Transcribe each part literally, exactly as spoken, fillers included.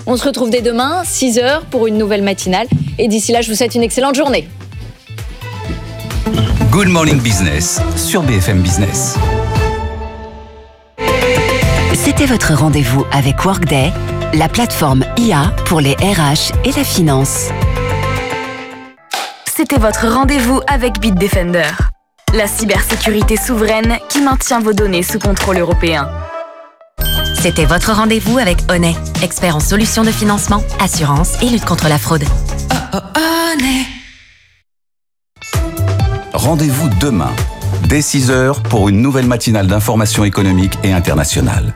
On se retrouve dès demain, six heures, pour une nouvelle matinale. Et d'ici là, je vous souhaite une excellente journée. Good Morning Business sur B F M Business. C'était votre rendez-vous avec Workday, la plateforme I A pour les R H et la finance. C'était votre rendez-vous avec Bitdefender, la cybersécurité souveraine qui maintient vos données sous contrôle européen. C'était votre rendez-vous avec Honey, expert en solutions de financement, assurance et lutte contre la fraude. Oh, oh, Honey. Rendez-vous demain, dès six heures, pour une nouvelle matinale d'information économique et internationale.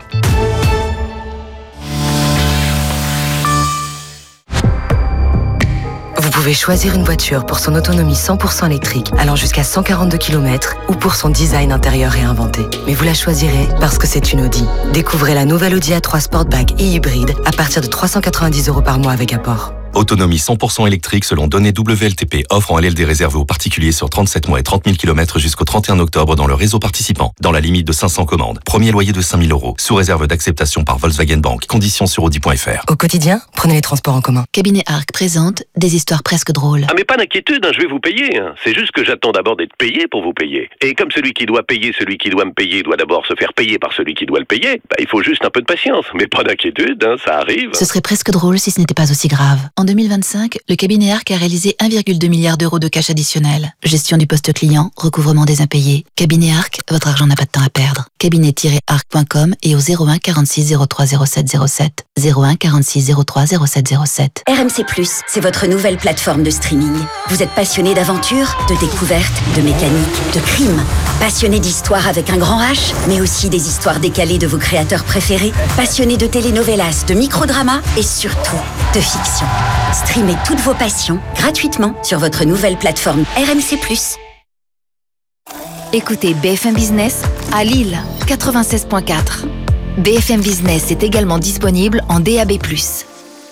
Vous pouvez choisir une voiture pour son autonomie cent pour cent électrique, allant jusqu'à cent quarante-deux kilomètres, ou pour son design intérieur réinventé. Mais vous la choisirez parce que c'est une Audi. Découvrez la nouvelle Audi A trois Sportback et hybride à partir de trois cent quatre-vingt-dix euros par mois avec apport. Autonomie cent pour cent électrique selon données W L T P. Offre en L L D réservée aux particuliers sur trente-sept mois et trente mille kilomètres jusqu'au trente et un octobre dans le réseau participant, dans la limite de cinq cents commandes. Premier loyer de cinq mille euros, sous réserve d'acceptation par Volkswagen Bank. Conditions sur audi point f r. Au quotidien, prenez les transports en commun. Cabinet Arc présente des histoires presque drôles. Ah mais pas d'inquiétude, hein, je vais vous payer. Hein. C'est juste que j'attends d'abord d'être payé pour vous payer. Et comme celui qui doit payer, celui qui doit me payer, doit d'abord se faire payer par celui qui doit le payer, bah, il faut juste un peu de patience. Mais pas d'inquiétude, hein, ça arrive. Ce serait presque drôle si ce n'était pas aussi grave. En deux mille vingt-cinq, le cabinet Arc a réalisé un virgule deux milliard d'euros de cash additionnel. Gestion du poste client, recouvrement des impayés. Cabinet Arc, votre argent n'a pas de temps à perdre. cabinet tiret arc point com et au zéro un quarante-six zéro trois zéro sept zéro sept. zéro un quarante-six zéro trois zéro sept zéro sept. R M C plus, c'est votre nouvelle plateforme de streaming. Vous êtes passionné d'aventure, de découverte, de mécanique, de crime. Passionné d'histoire avec un grand H, mais aussi des histoires décalées de vos créateurs préférés. Passionné de telenovelas, de microdramas et surtout de fiction. Streamez toutes vos passions gratuitement sur votre nouvelle plateforme R M C plus. Écoutez B F M Business à Lille, quatre-vingt-seize virgule quatre. B F M Business est également disponible en D A B plus.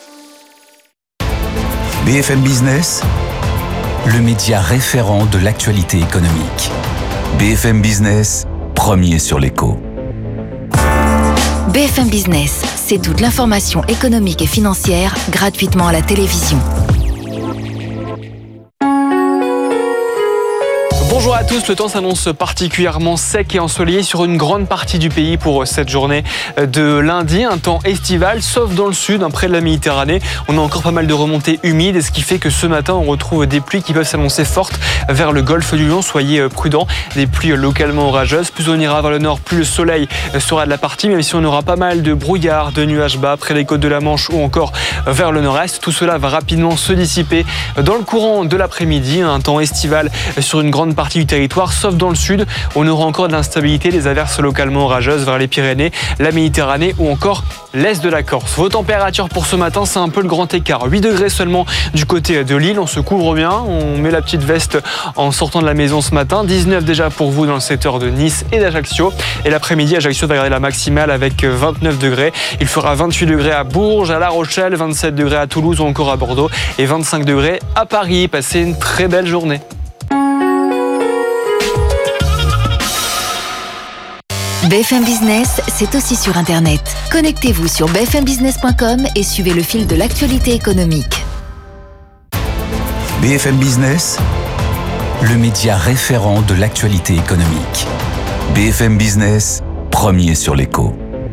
B F M Business, le média référent de l'actualité économique. B F M Business, premier sur l'écho. B F M Business, c'est toute l'information économique et financière gratuitement à la télévision. Bonjour à tous, le temps s'annonce particulièrement sec et ensoleillé sur une grande partie du pays pour cette journée de lundi. Un temps estival, sauf dans le sud, près de la Méditerranée. On a encore pas mal de remontées humides, ce qui fait que ce matin, on retrouve des pluies qui peuvent s'annoncer fortes vers le golfe du Lion. Soyez prudents, des pluies localement orageuses. Plus on ira vers le nord, plus le soleil sera de la partie, même si on aura pas mal de brouillard, de nuages bas près des côtes de la Manche ou encore vers le nord-est. Tout cela va rapidement se dissiper dans le courant de l'après-midi. Un temps estival sur une grande partie du territoire, sauf dans le sud. On aura encore de l'instabilité, des averses localement orageuses vers les Pyrénées, la Méditerranée ou encore l'est de la Corse. Vos températures pour ce matin, c'est un peu le grand écart. huit degrés seulement du côté de Lille. On se couvre bien, on met la petite veste en sortant de la maison ce matin. dix-neuf déjà pour vous dans le secteur de Nice et d'Ajaccio. Et l'après-midi, Ajaccio va garder la maximale avec vingt-neuf degrés. Il fera vingt-huit degrés à Bourges, à La Rochelle, vingt-sept degrés à Toulouse ou encore à Bordeaux et vingt-cinq degrés à Paris. Passez une très belle journée. B F M Business, c'est aussi sur Internet. Connectez-vous sur b f m business point com et suivez le fil de l'actualité économique. B F M Business, le média référent de l'actualité économique. B F M Business, premier sur l'écho.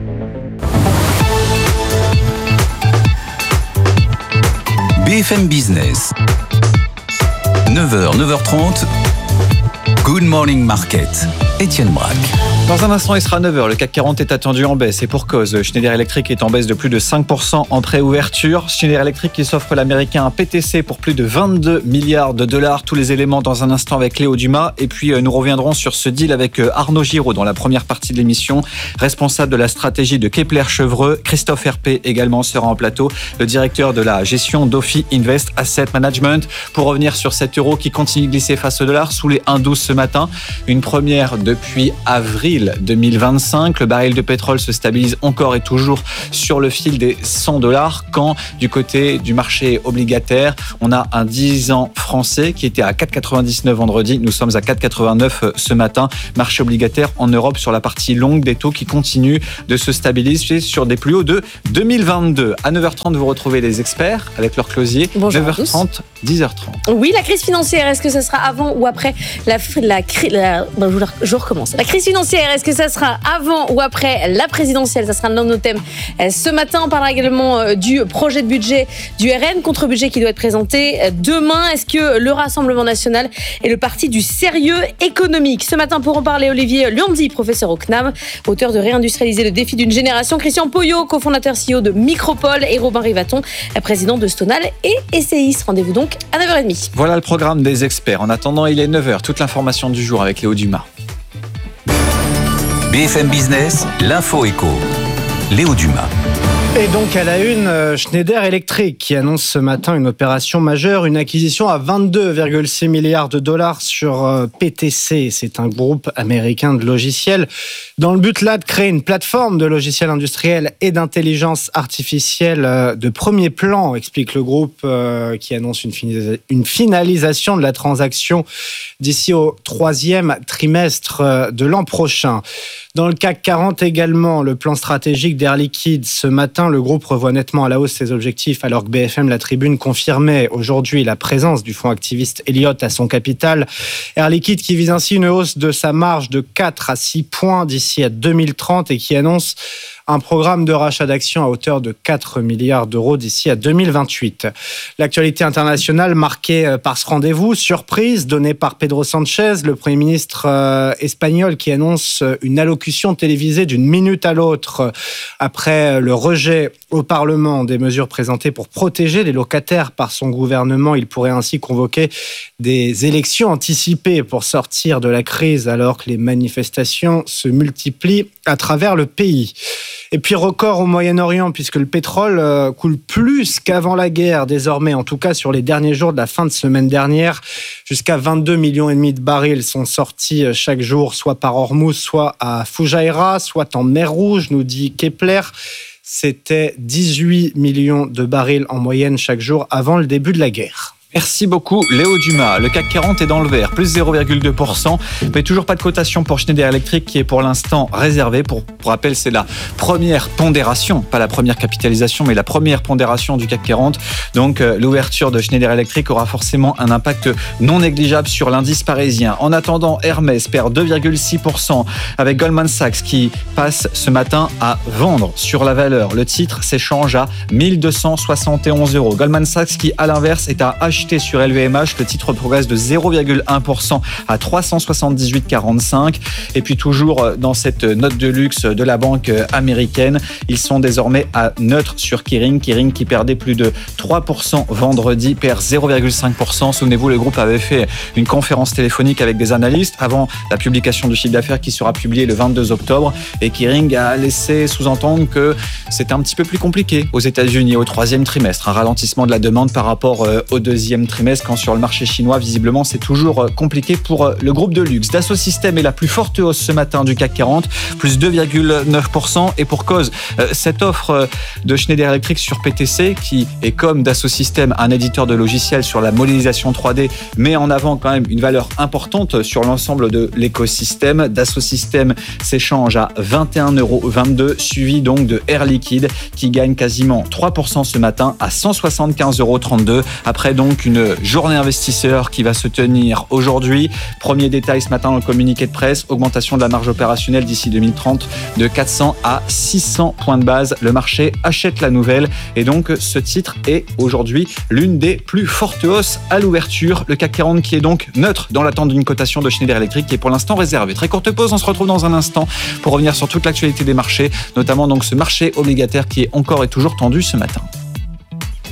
B F M Business, neuf heures, neuf heures trente, Good Morning Market, Étienne Braque. Dans un instant, il sera neuf heures. Le C A C quarante est attendu en baisse et pour cause. Schneider Electric est en baisse de plus de cinq pour cent en préouverture. Schneider Electric qui s'offre l'américain un P T C pour plus de vingt-deux milliards de dollars. Tous les éléments dans un instant avec Léo Dumas. Et puis, nous reviendrons sur ce deal avec Arnaud Giraud dans la première partie de l'émission. Responsable de la stratégie de Kepler-Chevreux. Christophe R P également sera en plateau. Le directeur de la gestion d'Ophi Invest Asset Management. Pour revenir sur cet euro qui continue de glisser face au dollar sous les un virgule douze ce matin. Une première depuis avril. avril deux mille vingt-cinq. Le baril de pétrole se stabilise encore et toujours sur le fil des cent dollars, quand du côté du marché obligataire, on a un dix ans français qui était à quatre virgule quatre-vingt-dix-neuf vendredi. Nous sommes à quatre virgule quatre-vingt-neuf ce matin. Marché obligataire en Europe sur la partie longue des taux qui continue de se stabiliser sur des plus hauts de deux mille vingt-deux. À neuf heures trente, vous retrouvez les experts avec leur closier. Bonjour neuf heures trente, dix heures trente. Oui, la crise financière, est-ce que ça sera avant ou après la, la, la, la je recommence. La crise financière, est-ce que ça sera avant ou après la présidentielle? Ça sera l'un de nos thèmes. Ce matin, on parlera également du projet de budget du R N, contre-budget qui doit être présenté demain. Est-ce que le Rassemblement national est le parti du sérieux économique? Ce matin, pour en parler, Olivier Luandi, professeur au C N A M, auteur de Réindustrialiser le défi d'une génération, Christian Poyot, cofondateur C E O de Micropole, et Robin Rivaton, président de Stonal et Essayis. Rendez-vous donc à neuf heures trente. Voilà le programme des experts. En attendant, il est neuf heures. Toute l'information du jour avec Léo Dumas. B F M Business, l'info éco. Léo Dumas. Et donc à la une, Schneider Electric qui annonce ce matin une opération majeure, une acquisition à vingt-deux virgule six milliards de dollars sur P T C. C'est un groupe américain de logiciels dans le but là de créer une plateforme de logiciels industriels et d'intelligence artificielle de premier plan, explique le groupe qui annonce une finalisation de la transaction d'ici au troisième trimestre de l'an prochain. Dans le C A C quarante également, le plan stratégique d'Air Liquide. Ce matin, le groupe revoit nettement à la hausse ses objectifs, alors que B F M La Tribune confirmait aujourd'hui la présence du fonds activiste Elliott à son capital. Air Liquide qui vise ainsi une hausse de sa marge de quatre à six points d'ici à deux mille trente et qui annonce un programme de rachat d'actions à hauteur de quatre milliards d'euros d'ici à deux mille vingt-huit. L'actualité internationale marquée par ce rendez-vous, surprise donnée par Pedro Sanchez, le Premier ministre euh, espagnol qui annonce une allocution télévisée d'une minute à l'autre après le rejet au Parlement des mesures présentées pour protéger les locataires par son gouvernement. Il pourrait ainsi convoquer des élections anticipées pour sortir de la crise alors que les manifestations se multiplient à travers le pays. Et puis record au Moyen-Orient puisque le pétrole coule plus qu'avant la guerre désormais, en tout cas sur les derniers jours de la fin de semaine dernière. Jusqu'à vingt-deux millions et demi de barils sont sortis chaque jour, soit par Hormuz, soit à Fujairah, soit en mer Rouge, nous dit Kepler. C'était dix-huit millions de barils en moyenne chaque jour avant le début de la guerre. Merci beaucoup Léo Dumas. Le C A C quarante est dans le vert, plus zéro virgule deux pour cent, mais toujours pas de cotation pour Schneider Electric qui est pour l'instant réservée. Pour, pour rappel, c'est la première pondération, pas la première capitalisation, mais la première pondération du C A C quarante. Donc euh, l'ouverture de Schneider Electric aura forcément un impact non négligeable sur l'indice parisien. En attendant, Hermès perd deux virgule six pour cent avec Goldman Sachs qui passe ce matin à vendre sur la valeur. Le titre s'échange à mille deux cent soixante et onze euros. Goldman Sachs qui, à l'inverse, est à acheter sur L V M H, le titre progresse de zéro virgule un pour cent à trois cent soixante-dix-huit virgule quarante-cinq. Et puis toujours dans cette note de luxe de la banque américaine, ils sont désormais à neutre sur Kering. Kering qui perdait plus de trois pour cent vendredi, perd zéro virgule cinq pour cent. Souvenez-vous, le groupe avait fait une conférence téléphonique avec des analystes avant la publication du chiffre d'affaires qui sera publié le vingt-deux octobre. Et Kering a laissé sous-entendre que c'était un petit peu plus compliqué aux États-Unis au troisième trimestre. Un ralentissement de la demande par rapport au deuxième trimestre, quand sur le marché chinois, visiblement, c'est toujours compliqué pour le groupe de luxe. Dassault Systèmes est la plus forte hausse ce matin du C A C quarante, plus deux virgule neuf pour cent, et pour cause, cette offre de Schneider Electric sur P T C, qui est comme Dassault Systèmes, un éditeur de logiciels sur la modélisation trois D, met en avant quand même une valeur importante sur l'ensemble de l'écosystème. Dassault Systèmes s'échange à vingt et un euros vingt-deux, suivi donc de Air Liquide, qui gagne quasiment trois pour cent ce matin à cent soixante-quinze euros trente-deux, après donc une journée investisseur qui va se tenir aujourd'hui. Premier détail ce matin dans le communiqué de presse, augmentation de la marge opérationnelle d'ici deux mille trente de quatre cents à six cents points de base. Le marché achète la nouvelle et donc ce titre est aujourd'hui l'une des plus fortes hausses à l'ouverture. Le C A C quarante qui est donc neutre dans l'attente d'une cotation de Schneider Electric qui est pour l'instant réservée. Très courte pause, on se retrouve dans un instant pour revenir sur toute l'actualité des marchés, notamment donc ce marché obligataire qui est encore et toujours tendu ce matin.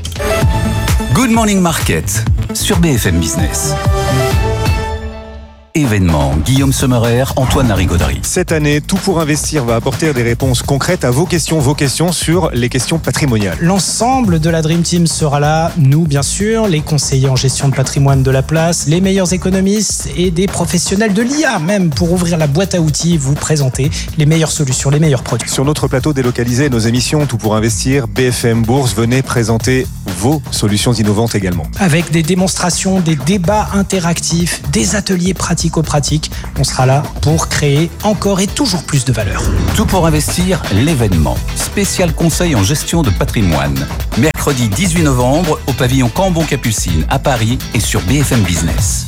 Good Morning Market sur B F M Business. Événements, Guillaume Sommerer, Antoine Larigauderie. Cette année, Tout pour investir va apporter des réponses concrètes à vos questions, vos questions sur les questions patrimoniales. L'ensemble de la Dream Team sera là, nous bien sûr, les conseillers en gestion de patrimoine de la place, les meilleurs économistes et des professionnels de l'I A même pour ouvrir la boîte à outils, vous présenter les meilleures solutions, les meilleurs produits. Sur notre plateau délocalisé, nos émissions Tout pour investir, B F M Bourse, venez présenter vos solutions innovantes également. Avec des démonstrations, des débats interactifs, des ateliers pratiques pratiques, on sera là pour créer encore et toujours plus de valeur. Tout pour investir, l'événement. Spécial conseil en gestion de patrimoine. Mercredi dix-huit novembre au pavillon Cambon-Capucine à Paris et sur B F M Business.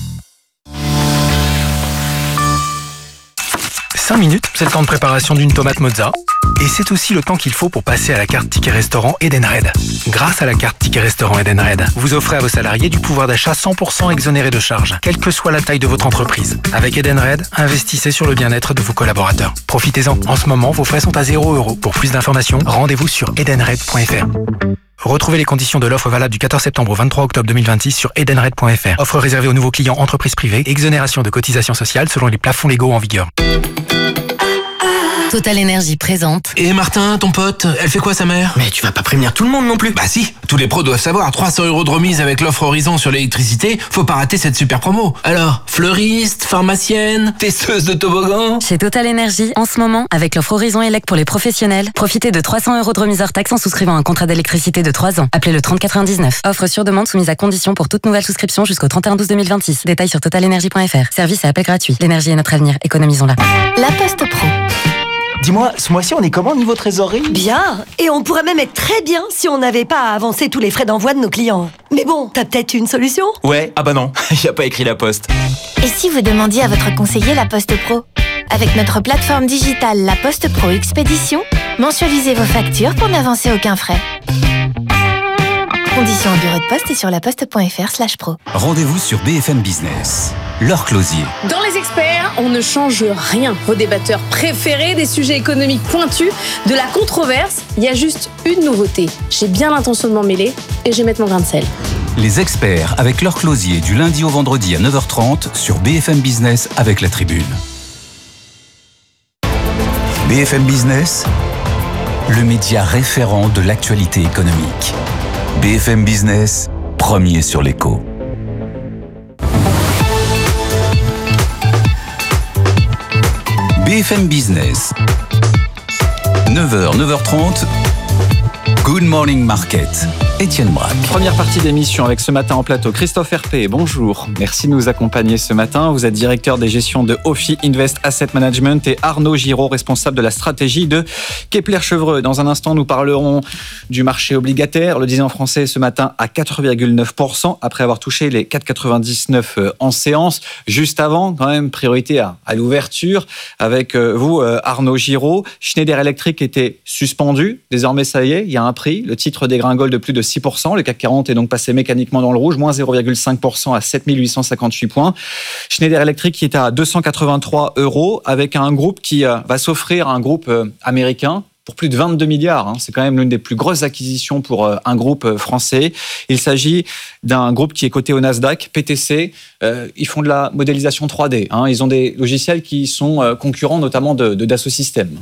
cinq minutes, c'est le temps de préparation d'une tomate mozza. Et c'est aussi le temps qu'il faut pour passer à la carte Ticket Restaurant Edenred. Grâce à la carte Ticket Restaurant Edenred, vous offrez à vos salariés du pouvoir d'achat cent pour cent exonéré de charges, quelle que soit la taille de votre entreprise. Avec Edenred, investissez sur le bien-être de vos collaborateurs. Profitez-en. En ce moment, vos frais sont à zéro euro. Pour plus d'informations, rendez-vous sur edenred point f r. Retrouvez les conditions de l'offre valable du quatorze septembre au vingt-trois octobre deux mille vingt-six sur edenred point f r. Offre réservée aux nouveaux clients entreprises privées. Exonération de cotisations sociales selon les plafonds légaux en vigueur. Total Énergie présente. Et Martin, ton pote, elle fait quoi sa mère? Mais tu vas pas prévenir tout le monde non plus. Bah si, tous les pros doivent savoir. trois cents euros de remise avec l'offre Horizon sur l'électricité, faut pas rater cette super promo. Alors, fleuriste, pharmacienne, testeuse de toboggan. Chez Total Énergie, en ce moment, avec l'offre Horizon Elec pour les professionnels, profitez de trois cents euros de remise hors taxe en souscrivant un contrat d'électricité de trois ans. Appelez le trente quatre-vingt-dix-neuf. Offre sur demande soumise à condition pour toute nouvelle souscription jusqu'au trente et un douze deux mille vingt-six. Détails sur total énergie point f r. Service et appel gratuit. L'énergie est notre avenir. Économisons-la. La Poste Pro. Dis-moi, ce mois-ci, on est comment niveau trésorerie? Bien. Et on pourrait même être très bien si on n'avait pas à avancer tous les frais d'envoi de nos clients. Mais bon, t'as peut-être une solution? Ouais, ah bah non, y a pas écrit La Poste. Et si vous demandiez à votre conseiller La Poste Pro? Avec notre plateforme digitale La Poste Pro Expédition, mensualisez vos factures pour n'avancer aucun frais. Conditions en bureau de poste et sur laposte point f r slash pro. Rendez-vous sur B F M Business. Laure Closier. Dans les experts, on ne change rien. Vos débatteurs préférés, des sujets économiques pointus, de la controverse, il y a juste une nouveauté. J'ai bien l'intention de m'en mêler et je vais mettre mon grain de sel. Les experts avec Laure Closier du lundi au vendredi à neuf heures trente sur B F M Business avec la Tribune. B F M Business, le média référent de l'actualité économique. B F M Business, premier sur l'écho. B F M Business, neuf heures, neuf heures trente, Good Morning Market. Étienne Braque. Première partie d'émission avec ce matin en plateau Christophe R P. Bonjour, merci de nous accompagner ce matin. Vous êtes directeur des gestions de Ophi Invest Asset Management et Arnaud Giraud, responsable de la stratégie de Kepler-Chevreux. Dans un instant, nous parlerons du marché obligataire. Le dix ans français ce matin à quatre virgule neuf pour cent après avoir touché les quatre virgule quatre-vingt-dix-neuf en séance. Juste avant, quand même, priorité à, à l'ouverture avec vous, Arnaud Giraud. Schneider Electric était suspendu. Désormais, ça y est, il y a un prix. Le titre dégringole de plus de six pour cent. Le C A C quarante est donc passé mécaniquement dans le rouge, moins zéro virgule cinq pour cent à sept mille huit cent cinquante-huit points. Schneider Electric qui est à deux cent quatre-vingt-trois euros avec un groupe qui va s'offrir, un groupe américain, pour plus de vingt-deux milliards. C'est quand même l'une des plus grosses acquisitions pour un groupe français. Il s'agit d'un groupe qui est coté au Nasdaq, P T C. Ils font de la modélisation trois D. Ils ont des logiciels qui sont concurrents notamment de, de Dassault Systèmes.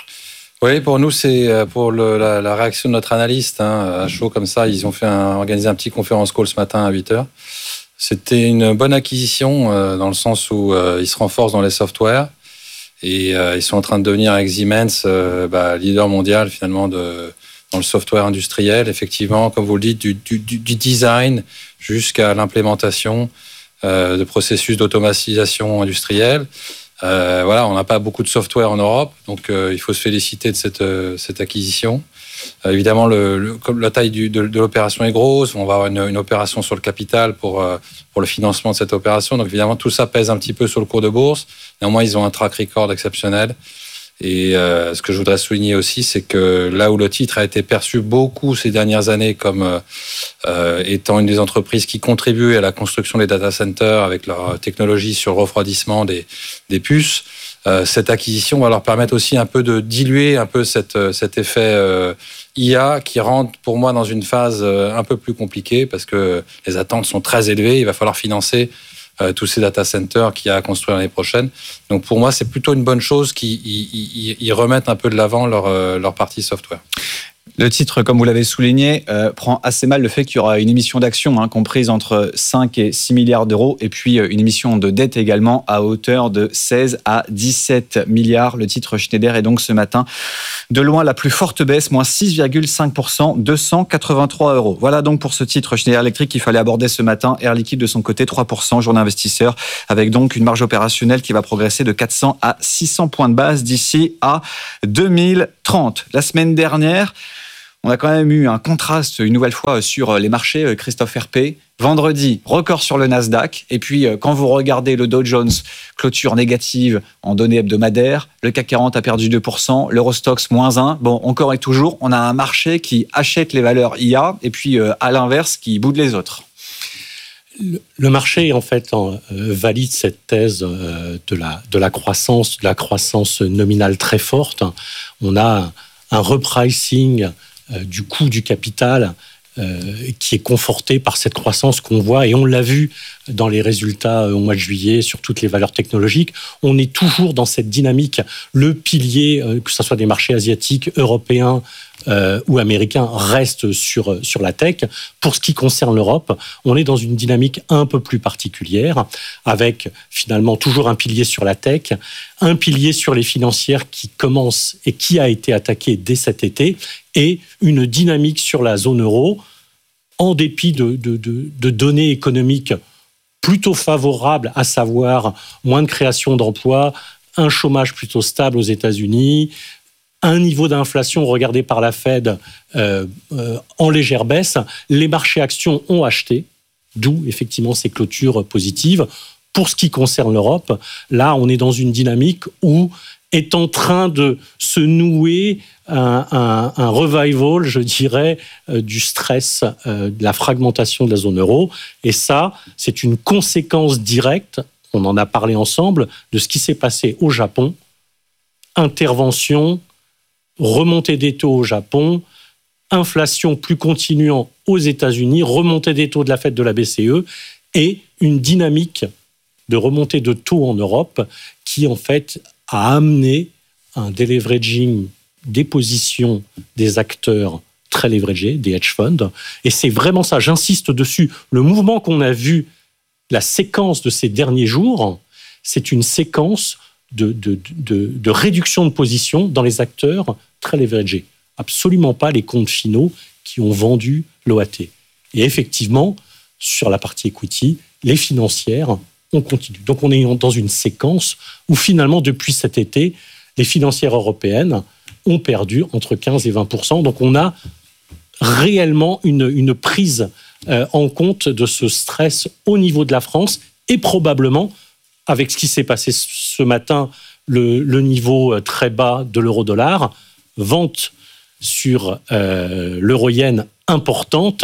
Oui, pour nous, c'est pour le, la, la réaction de notre analyste, hein, à chaud comme ça. Ils ont fait un, organisé un petit conférence call ce matin à huit heures. C'était une bonne acquisition euh, dans le sens où euh, ils se renforcent dans les softwares et euh, ils sont en train de devenir avec Siemens euh, bah, leader mondial finalement de, dans le software industriel. Effectivement, comme vous le dites, du, du, du design jusqu'à l'implémentation euh, de processus d'automatisation industrielle. Euh, voilà, on n'a pas beaucoup de software en Europe, donc euh, il faut se féliciter de cette, euh, cette acquisition. Euh, évidemment, le, le, comme la taille du, de, de l'opération est grosse, on va avoir une, une opération sur le capital pour, euh, pour le financement de cette opération. Donc évidemment, tout ça pèse un petit peu sur le cours de bourse. Néanmoins, ils ont un track record exceptionnel. Et euh, ce que je voudrais souligner aussi, c'est que là où le titre a été perçu beaucoup ces dernières années comme euh, étant une des entreprises qui contribuent à la construction des data centers avec leur technologie sur le refroidissement des, des puces, euh, cette acquisition va leur permettre aussi un peu de diluer un peu cette, cet effet euh, I A qui rentre pour moi dans une phase un peu plus compliquée parce que les attentes sont très élevées. Il va falloir financer euh, tous ces data centers qu'il y a à construire l'année prochaine. Donc pour moi, c'est plutôt une bonne chose qu'ils ils, ils, ils remettent un peu de l'avant leur, euh, leur partie software. Le titre, comme vous l'avez souligné, euh, prend assez mal le fait qu'il y aura une émission d'actions hein, comprise entre cinq et six milliards d'euros et puis euh, une émission de dette également à hauteur de seize à dix-sept milliards. Le titre Schneider est donc ce matin de loin la plus forte baisse, moins six virgule cinq pour cent, deux cent quatre-vingt-trois euros. Voilà donc pour ce titre Schneider Electric qu'il fallait aborder ce matin. Air Liquide de son côté, trois pour cent, journée investisseur, avec donc une marge opérationnelle qui va progresser de quatre cents à six cents points de base d'ici à deux mille trente. La semaine dernière, on a quand même eu un contraste une nouvelle fois sur les marchés, Christophe R P. Vendredi, record sur le Nasdaq. Et puis, quand vous regardez le Dow Jones, clôture négative en données hebdomadaires, le C A C quarante a perdu deux pour cent, l'Eurostoxx moins un. Bon, encore et toujours, on a un marché qui achète les valeurs I A et puis, à l'inverse, qui boude les autres. Le marché, en fait, en, euh, valide cette thèse euh, de, la, de la croissance, de la croissance nominale très forte. On a un repricing euh, du coût du capital euh, qui est conforté par cette croissance qu'on voit, et on l'a vu dans les résultats au mois de juillet sur toutes les valeurs technologiques. On est toujours dans cette dynamique. Le pilier, euh, que ce soit des marchés asiatiques, européens, Euh, ou américains, reste sur, sur la tech. Pour ce qui concerne l'Europe, on est dans une dynamique un peu plus particulière, avec finalement toujours un pilier sur la tech, un pilier sur les financières qui commence et qui a été attaqué dès cet été, et une dynamique sur la zone euro, en dépit de, de, de, de données économiques plutôt favorables, à savoir moins de création d'emplois, un chômage plutôt stable aux États-Unis, un niveau d'inflation regardé par la Fed euh, euh, en légère baisse. Les marchés actions ont acheté, d'où effectivement ces clôtures positives. Pour ce qui concerne l'Europe, là, on est dans une dynamique où est en train de se nouer un, un, un revival, je dirais, euh, du stress, euh, de la fragmentation de la zone euro. Et ça, c'est une conséquence directe, on en a parlé ensemble, de ce qui s'est passé au Japon. Intervention, remontée des taux au Japon, inflation plus continuant aux États-Unis, remontée des taux de la Fed, de la B C E, et une dynamique de remontée de taux en Europe qui, en fait, a amené un deleveraging des positions des acteurs très leveragés, des hedge funds. Et c'est vraiment ça, j'insiste dessus. Le mouvement qu'on a vu, la séquence de ces derniers jours, c'est une séquence De, de, de, de réduction de position dans les acteurs très leveragés. Absolument pas les comptes finaux qui ont vendu l'O A T. Et effectivement, sur la partie equity, les financières, on continue. Donc on est dans une séquence où finalement, depuis cet été, les financières européennes ont perdu entre quinze et vingt pour cent. Donc on a réellement une, une prise euh, en compte de ce stress au niveau de la France, et probablement, avec ce qui s'est passé ce matin, le, le niveau très bas de l'euro-dollar, vente sur euh, l'euro-yen importante,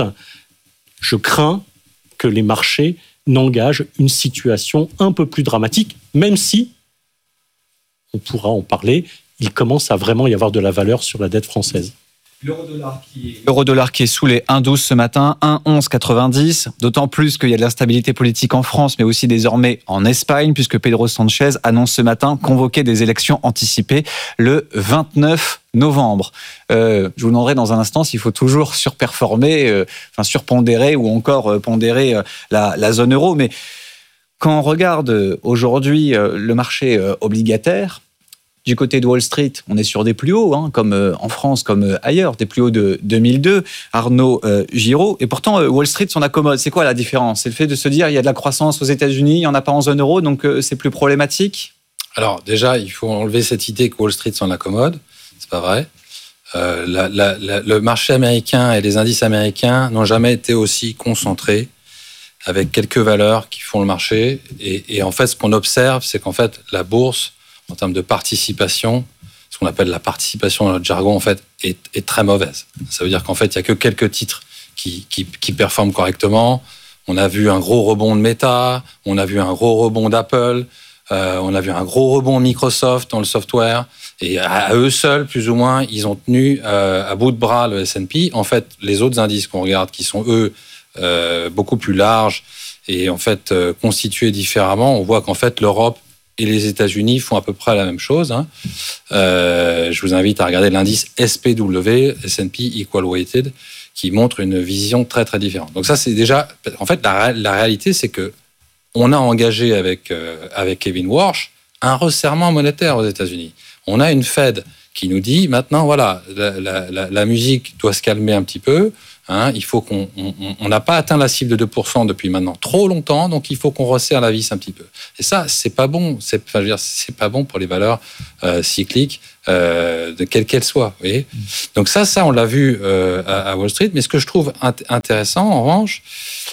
je crains que les marchés n'engagent une situation un peu plus dramatique, même si, on pourra en parler, il commence à vraiment y avoir de la valeur sur la dette française. L'euro-dollar qui est... L'euro-dollar qui est sous les un virgule douze ce matin, un virgule onze quatre-vingt-dix, d'autant plus qu'il y a de l'instabilité politique en France, mais aussi désormais en Espagne, puisque Pedro Sanchez annonce ce matin convoquer des élections anticipées le vingt-neuf novembre. Euh, je vous demanderai dans un instant s'il faut toujours surperformer, euh, enfin surpondérer ou encore euh, pondérer euh, la, la zone euro. Mais quand on regarde aujourd'hui euh, le marché euh, obligataire, du côté de Wall Street, on est sur des plus hauts, hein, comme euh, en France, comme euh, ailleurs, des plus hauts de deux mille deux, Arnaud euh, Giraud. Et pourtant, euh, Wall Street s'en accommode. C'est quoi la différence? C'est le fait de se dire il y a de la croissance aux États-Unis, il n'y en a pas en zone euro, donc euh, c'est plus problématique? Alors déjà, il faut enlever cette idée que Wall Street s'en accommode. C'est pas vrai. Euh, la, la, la, le marché américain et les indices américains n'ont jamais été aussi concentrés, avec quelques valeurs qui font le marché. Et, et en fait, ce qu'on observe, c'est qu'en fait, la bourse, en termes de participation, ce qu'on appelle la participation dans notre jargon, en fait, est, est très mauvaise. Ça veut dire qu'en fait, il n'y a que quelques titres qui, qui, qui performent correctement. On a vu un gros rebond de Meta, on a vu un gros rebond d'Apple, euh, on a vu un gros rebond de Microsoft dans le software. Et à, à eux seuls, plus ou moins, ils ont tenu euh, à bout de bras le S and P. En fait, les autres indices qu'on regarde, qui sont, eux, euh, beaucoup plus larges est en fait euh, constituée différemment. On voit qu'en fait l'Europe et les États-Unis font à peu près la même chose. Hein. Euh, je vous invite à regarder l'indice S P W, S and P Equal Weighted, qui montre une vision très très différente. Donc ça, c'est déjà... En fait, la, la réalité, c'est que on a engagé avec, euh, avec Kevin Warsh un resserrement monétaire aux États-Unis. On a une Fed qui nous dit, maintenant, voilà, la, la, la, la musique doit se calmer un petit peu. Hein, il faut qu'on on n'a pas atteint la cible de deux pour cent depuis maintenant trop longtemps, donc il faut qu'on resserre la vis un petit peu. Et ça, c'est pas bon. C'est, enfin, je veux dire, c'est pas bon pour les valeurs euh, cycliques, euh, de quelles qu'elles soient. Vous voyez. Donc ça, ça, on l'a vu euh, à, à Wall Street. Mais ce que je trouve int- intéressant, en revanche,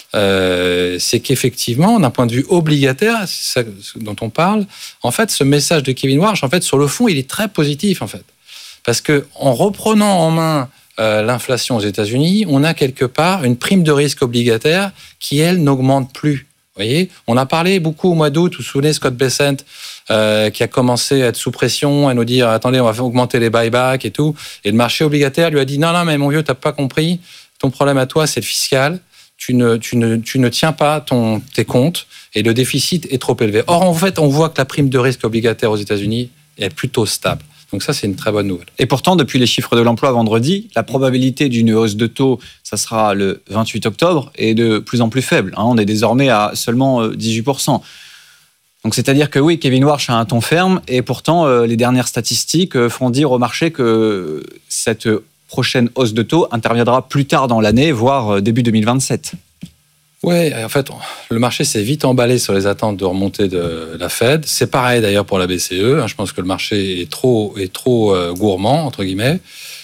euh, c'est qu'effectivement, d'un point de vue obligataire, c'est ça dont on parle. En fait, ce message de Kevin Warsh, en fait, sur le fond, il est très positif, en fait, parce que en reprenant en main Euh, l'inflation aux États-Unis, on a quelque part une prime de risque obligataire qui, elle, n'augmente plus. Vous voyez, on a parlé beaucoup au mois d'août, vous vous souvenez, Scott Bessent, euh, qui a commencé à être sous pression, à nous dire, attendez, on va faire augmenter les buybacks et tout. Et le marché obligataire lui a dit, non, non, mais mon vieux, t'as pas compris, ton problème à toi, c'est le fiscal. Tu ne, tu ne, tu ne tiens pas ton, tes comptes et le déficit est trop élevé. Or, en fait, on voit que la prime de risque obligataire aux États-Unis est plutôt stable. Donc ça, c'est une très bonne nouvelle. Et pourtant, depuis les chiffres de l'emploi vendredi, la probabilité d'une hausse de taux, ça sera le vingt-huit octobre, est de plus en plus faible. On est désormais à seulement dix-huit pour cent. Donc c'est-à-dire que oui, Kevin Warsh a un ton ferme, et pourtant, les dernières statistiques font dire au marché que cette prochaine hausse de taux interviendra plus tard dans l'année, voire début deux mille vingt-sept. Oui, en fait, le marché s'est vite emballé sur les attentes de remontée de la Fed. C'est pareil d'ailleurs pour la B C E. Je pense que le marché est trop, est trop gourmand, entre guillemets.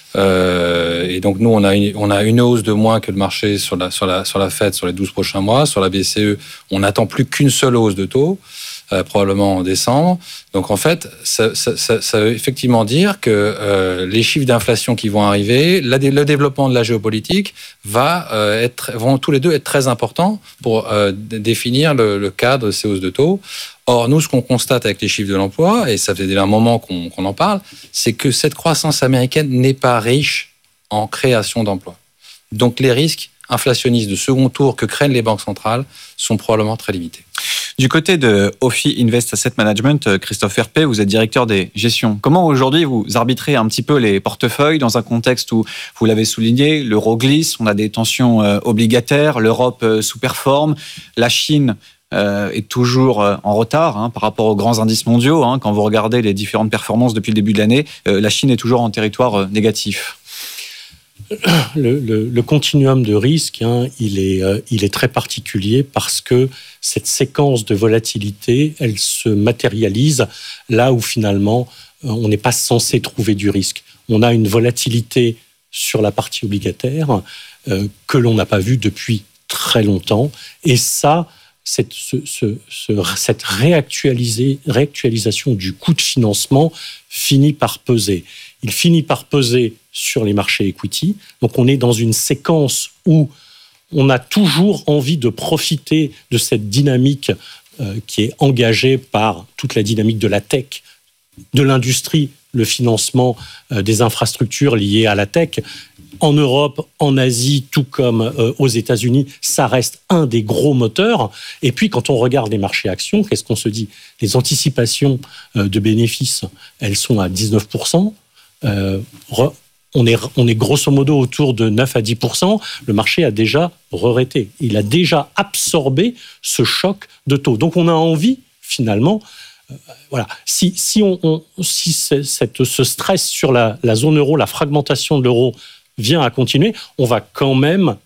Euh, et donc, nous, on a, une, on a une hausse de moins que le marché sur la, sur la, sur la Fed sur les douze prochains mois. Sur la B C E, on n'attend plus qu'une seule hausse de taux, euh, probablement en décembre. Donc, en fait, ça, ça, ça, ça veut effectivement dire que euh, les chiffres d'inflation qui vont arriver, la, le développement de la géopolitique va euh, être, vont tous les deux être très importants pour euh, définir le, le cadre de ces hausses de taux. Or, nous, ce qu'on constate avec les chiffres de l'emploi, et ça fait déjà un moment qu'on, qu'on en parle, c'est que cette croissance américaine n'est pas riche en création d'emplois. Donc, les risques inflationnistes de second tour que craignent les banques centrales sont probablement très limités. Du côté de Ophi Invest Asset Management, Christophe Herpé, vous êtes directeur des gestions. Comment aujourd'hui vous arbitrez un petit peu les portefeuilles dans un contexte où, vous l'avez souligné, l'euro glisse, on a des tensions obligataires, l'Europe sous-performe, la Chine Euh, est toujours euh, en retard hein, par rapport aux grands indices mondiaux. Hein, quand vous regardez les différentes performances depuis le début de l'année, euh, la Chine est toujours en territoire euh, négatif. Le, le, le continuum de risque, hein, il est, euh, il est très particulier parce que cette séquence de volatilité, elle se matérialise là où finalement euh, on n'est pas censé trouver du risque. On a une volatilité sur la partie obligataire euh, que l'on n'a pas vue depuis très longtemps, et ça, Cette, ce, ce, ce, cette réactualisation du coût de financement finit par peser. Il finit par peser sur les marchés equity. Donc, on est dans une séquence où on a toujours envie de profiter de cette dynamique euh, qui est engagée par toute la dynamique de la tech, de l'industrie, le financement euh, des infrastructures liées à la tech. En Europe, en Asie, tout comme euh, aux États-Unis, ça reste un des gros moteurs. Et puis, quand on regarde les marchés actions, qu'est-ce qu'on se dit ? Les anticipations euh, de bénéfices, elles sont à dix-neuf pour cent. Euh, re, on, est, on est grosso modo autour de neuf à dix pour cent. Le marché a déjà re-raté. Il a déjà absorbé ce choc de taux. Donc, on a envie, finalement... Euh, voilà. Si, si, on, on, si cette, ce stress sur la, la zone euro, la fragmentation de l'euro vient à continuer, on va quand même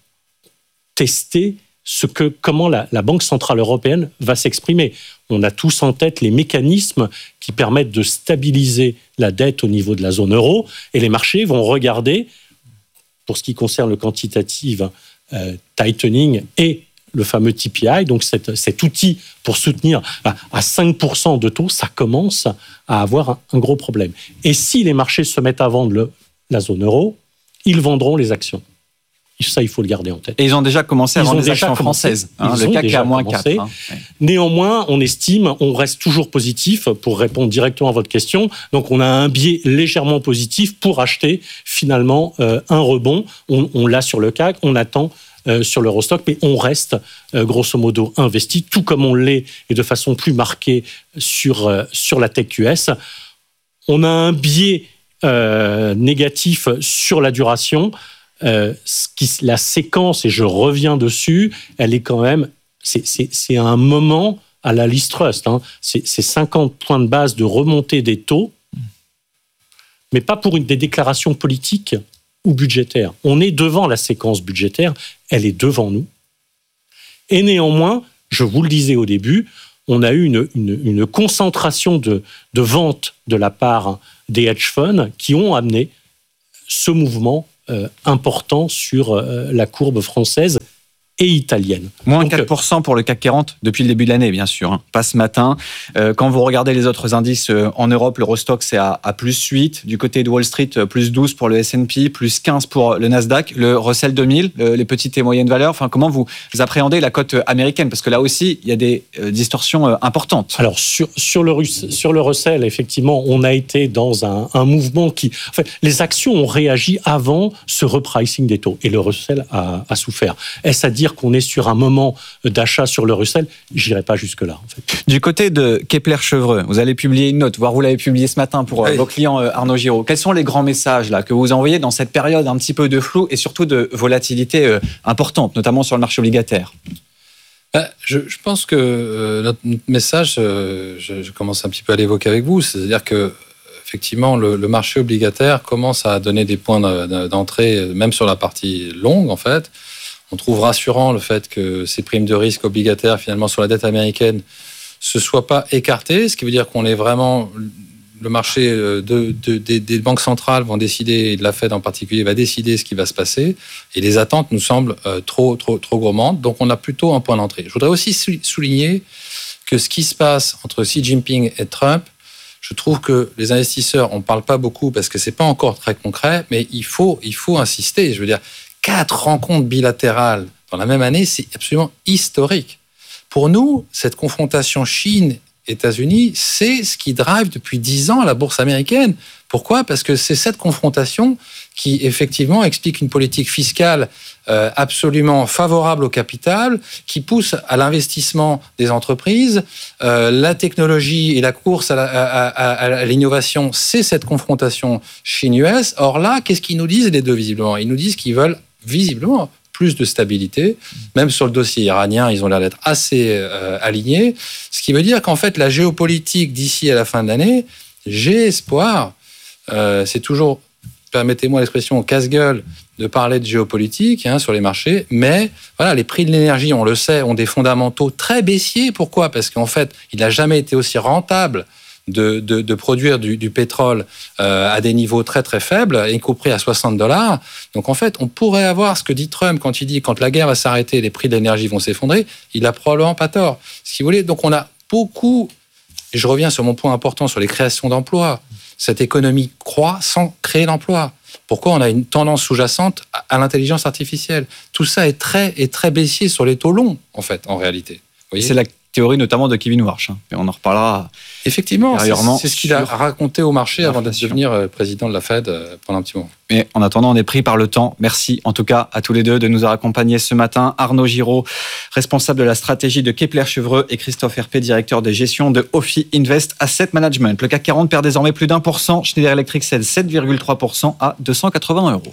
tester ce que, comment la, la Banque centrale européenne va s'exprimer. On a tous en tête les mécanismes qui permettent de stabiliser la dette au niveau de la zone euro, et les marchés vont regarder, pour ce qui concerne le quantitative euh, tightening et le fameux T P I, donc cet, cet outil pour soutenir à cinq pour cent de taux, ça commence à avoir un, un gros problème. Et si les marchés se mettent à vendre le, la zone euro, ils vendront les actions. Ça, il faut le garder en tête. Et ils ont déjà commencé à vendre les actions françaises. Hein, le C A C est à moins quatre. Hein. Néanmoins, on estime, on reste toujours positif, pour répondre directement à votre question. Donc, on a un biais légèrement positif pour acheter finalement euh, un rebond. On, on l'a sur le C A C, on attend euh, sur l'Eurostock, mais on reste euh, grosso modo investi, tout comme on l'est et de façon plus marquée sur, euh, sur la tech U S. On a un biais euh, négatif sur la duration. Euh, ce qui, la séquence, et je reviens dessus, elle est quand même, c'est, c'est, c'est un moment à la Liz Truss, hein. c'est, c'est cinquante points de base de remontée des taux, mais pas pour une, des déclarations politiques ou budgétaires. On est devant la séquence budgétaire, elle est devant nous. Et néanmoins, je vous le disais au début, on a eu une, une, une concentration de, de ventes de la part des hedge funds qui ont amené ce mouvement euh, important sur euh, la courbe française et italienne. Moins quatre pour cent pour le C A C quarante depuis le début de l'année, bien sûr, hein. Pas ce matin. Euh, quand vous regardez les autres indices euh, en Europe, l'Eurostock, c'est à, à plus huit. Du côté de Wall Street, euh, plus douze pour le S and P, plus quinze pour le Nasdaq. Le Russell deux mille, euh, les petites et moyennes valeurs. Enfin, comment vous appréhendez la cote américaine? Parce que là aussi, il y a des euh, distorsions euh, importantes. Alors, sur, sur, le, sur le Russell, effectivement, on a été dans un, un mouvement qui... En fait, les actions ont réagi avant ce repricing des taux. Et le Russell a, a souffert. Est-ce à dire qu'on est sur un moment d'achat sur le Russell? J'irai pas jusque-là, en fait. Du côté de Kepler-Chevreux, vous allez publier une note, voire vous l'avez publiée ce matin pour oui. vos clients Arnaud Giraud. Quels sont les grands messages là, que vous envoyez dans cette période un petit peu de flou et surtout de volatilité euh, importante, notamment sur le marché obligataire? Je, je pense que euh, notre message, euh, je, je commence un petit peu à l'évoquer avec vous, c'est-à-dire que effectivement, le, le marché obligataire commence à donner des points d'entrée, même sur la partie longue, en fait. On trouve rassurant le fait que ces primes de risque obligataires, finalement, sur la dette américaine, se soient pas écartées, ce qui veut dire qu'on est vraiment... Le marché de, de, de, des banques centrales vont décider, et de la Fed en particulier, va décider ce qui va se passer. Et les attentes nous semblent euh, trop, trop, trop gourmandes. Donc, on a plutôt un point d'entrée. Je voudrais aussi souligner que ce qui se passe entre Xi Jinping et Trump, je trouve que les investisseurs, on ne parle pas beaucoup parce que ce n'est pas encore très concret, mais il faut, il faut insister. Je veux dire, quatre rencontres bilatérales dans la même année, c'est absolument historique. Pour nous, cette confrontation Chine-États-Unis, c'est ce qui drive depuis dix ans la bourse américaine. Pourquoi ? Parce que c'est cette confrontation qui, effectivement, explique une politique fiscale euh, absolument favorable au capital, qui pousse à l'investissement des entreprises. Euh, la technologie et la course à, la, à, à, à l'innovation, c'est cette confrontation Chine-U S. Or là, qu'est-ce qu'ils nous disent, les deux, visiblement ? Ils nous disent qu'ils veulent, visiblement, plus de stabilité. Même sur le dossier iranien, ils ont l'air d'être assez euh, alignés. Ce qui veut dire qu'en fait, la géopolitique d'ici à la fin de l'année, j'ai espoir, euh, c'est toujours, permettez-moi l'expression, casse-gueule de parler de géopolitique hein, sur les marchés, mais voilà, les prix de l'énergie, on le sait, ont des fondamentaux très baissiers. Pourquoi ? Parce qu'en fait, il n'a jamais été aussi rentable De, de, de produire du, du pétrole euh, à des niveaux très très faibles, y compris à soixante dollars. Donc en fait, on pourrait avoir ce que dit Trump quand il dit quand la guerre va s'arrêter, les prix de l'énergie vont s'effondrer. Il a probablement pas tort. Si vous voulez, donc on a beaucoup, et je reviens sur mon point important sur les créations d'emplois. Cette économie croît sans créer d'emplois. Pourquoi ? On a une tendance sous-jacente à, à l'intelligence artificielle. Tout ça est très, est très baissier sur les taux longs, en fait, en réalité. Vous voyez ? C'est la théorie notamment de Kevin Warsh. Hein. Et on en reparlera. Effectivement, c'est, c'est ce qu'il a raconté au marché avant de devenir président de la Fed pendant un petit moment. Mais en attendant, on est pris par le temps. Merci en tout cas à tous les deux de nous avoir accompagnés ce matin. Arnaud Giraud, responsable de la stratégie de Kepler-Chevreux, et Christophe Herpé, directeur de gestion de Ophi Invest Asset Management. Le C A C quarante perd désormais plus d'un pour cent. Schneider Electric cède sept virgule trois pour cent à deux cent quatre-vingts euros.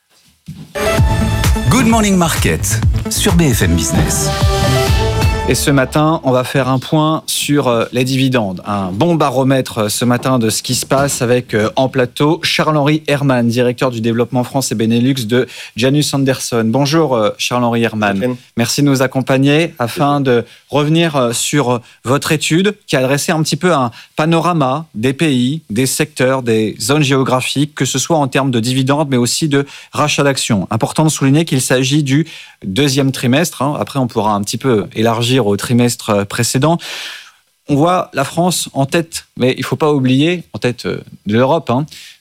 Good Morning Market sur B F M Business. Et ce matin, on va faire un point sur les dividendes. Un bon baromètre ce matin de ce qui se passe avec en plateau Charles-Henri Herman, directeur du développement France et Benelux de Janus Anderson. Bonjour Charles-Henri Herman. Bonjour. Merci de nous accompagner afin de revenir sur votre étude qui a dressé un petit peu un panorama des pays, des secteurs, des zones géographiques, que ce soit en termes de dividendes mais aussi de rachat d'actions. Important de souligner qu'il s'agit du deuxième trimestre. Après, on pourra un petit peu élargir au trimestre précédent. On voit la France en tête, mais il ne faut pas oublier, en tête de l'Europe, hein,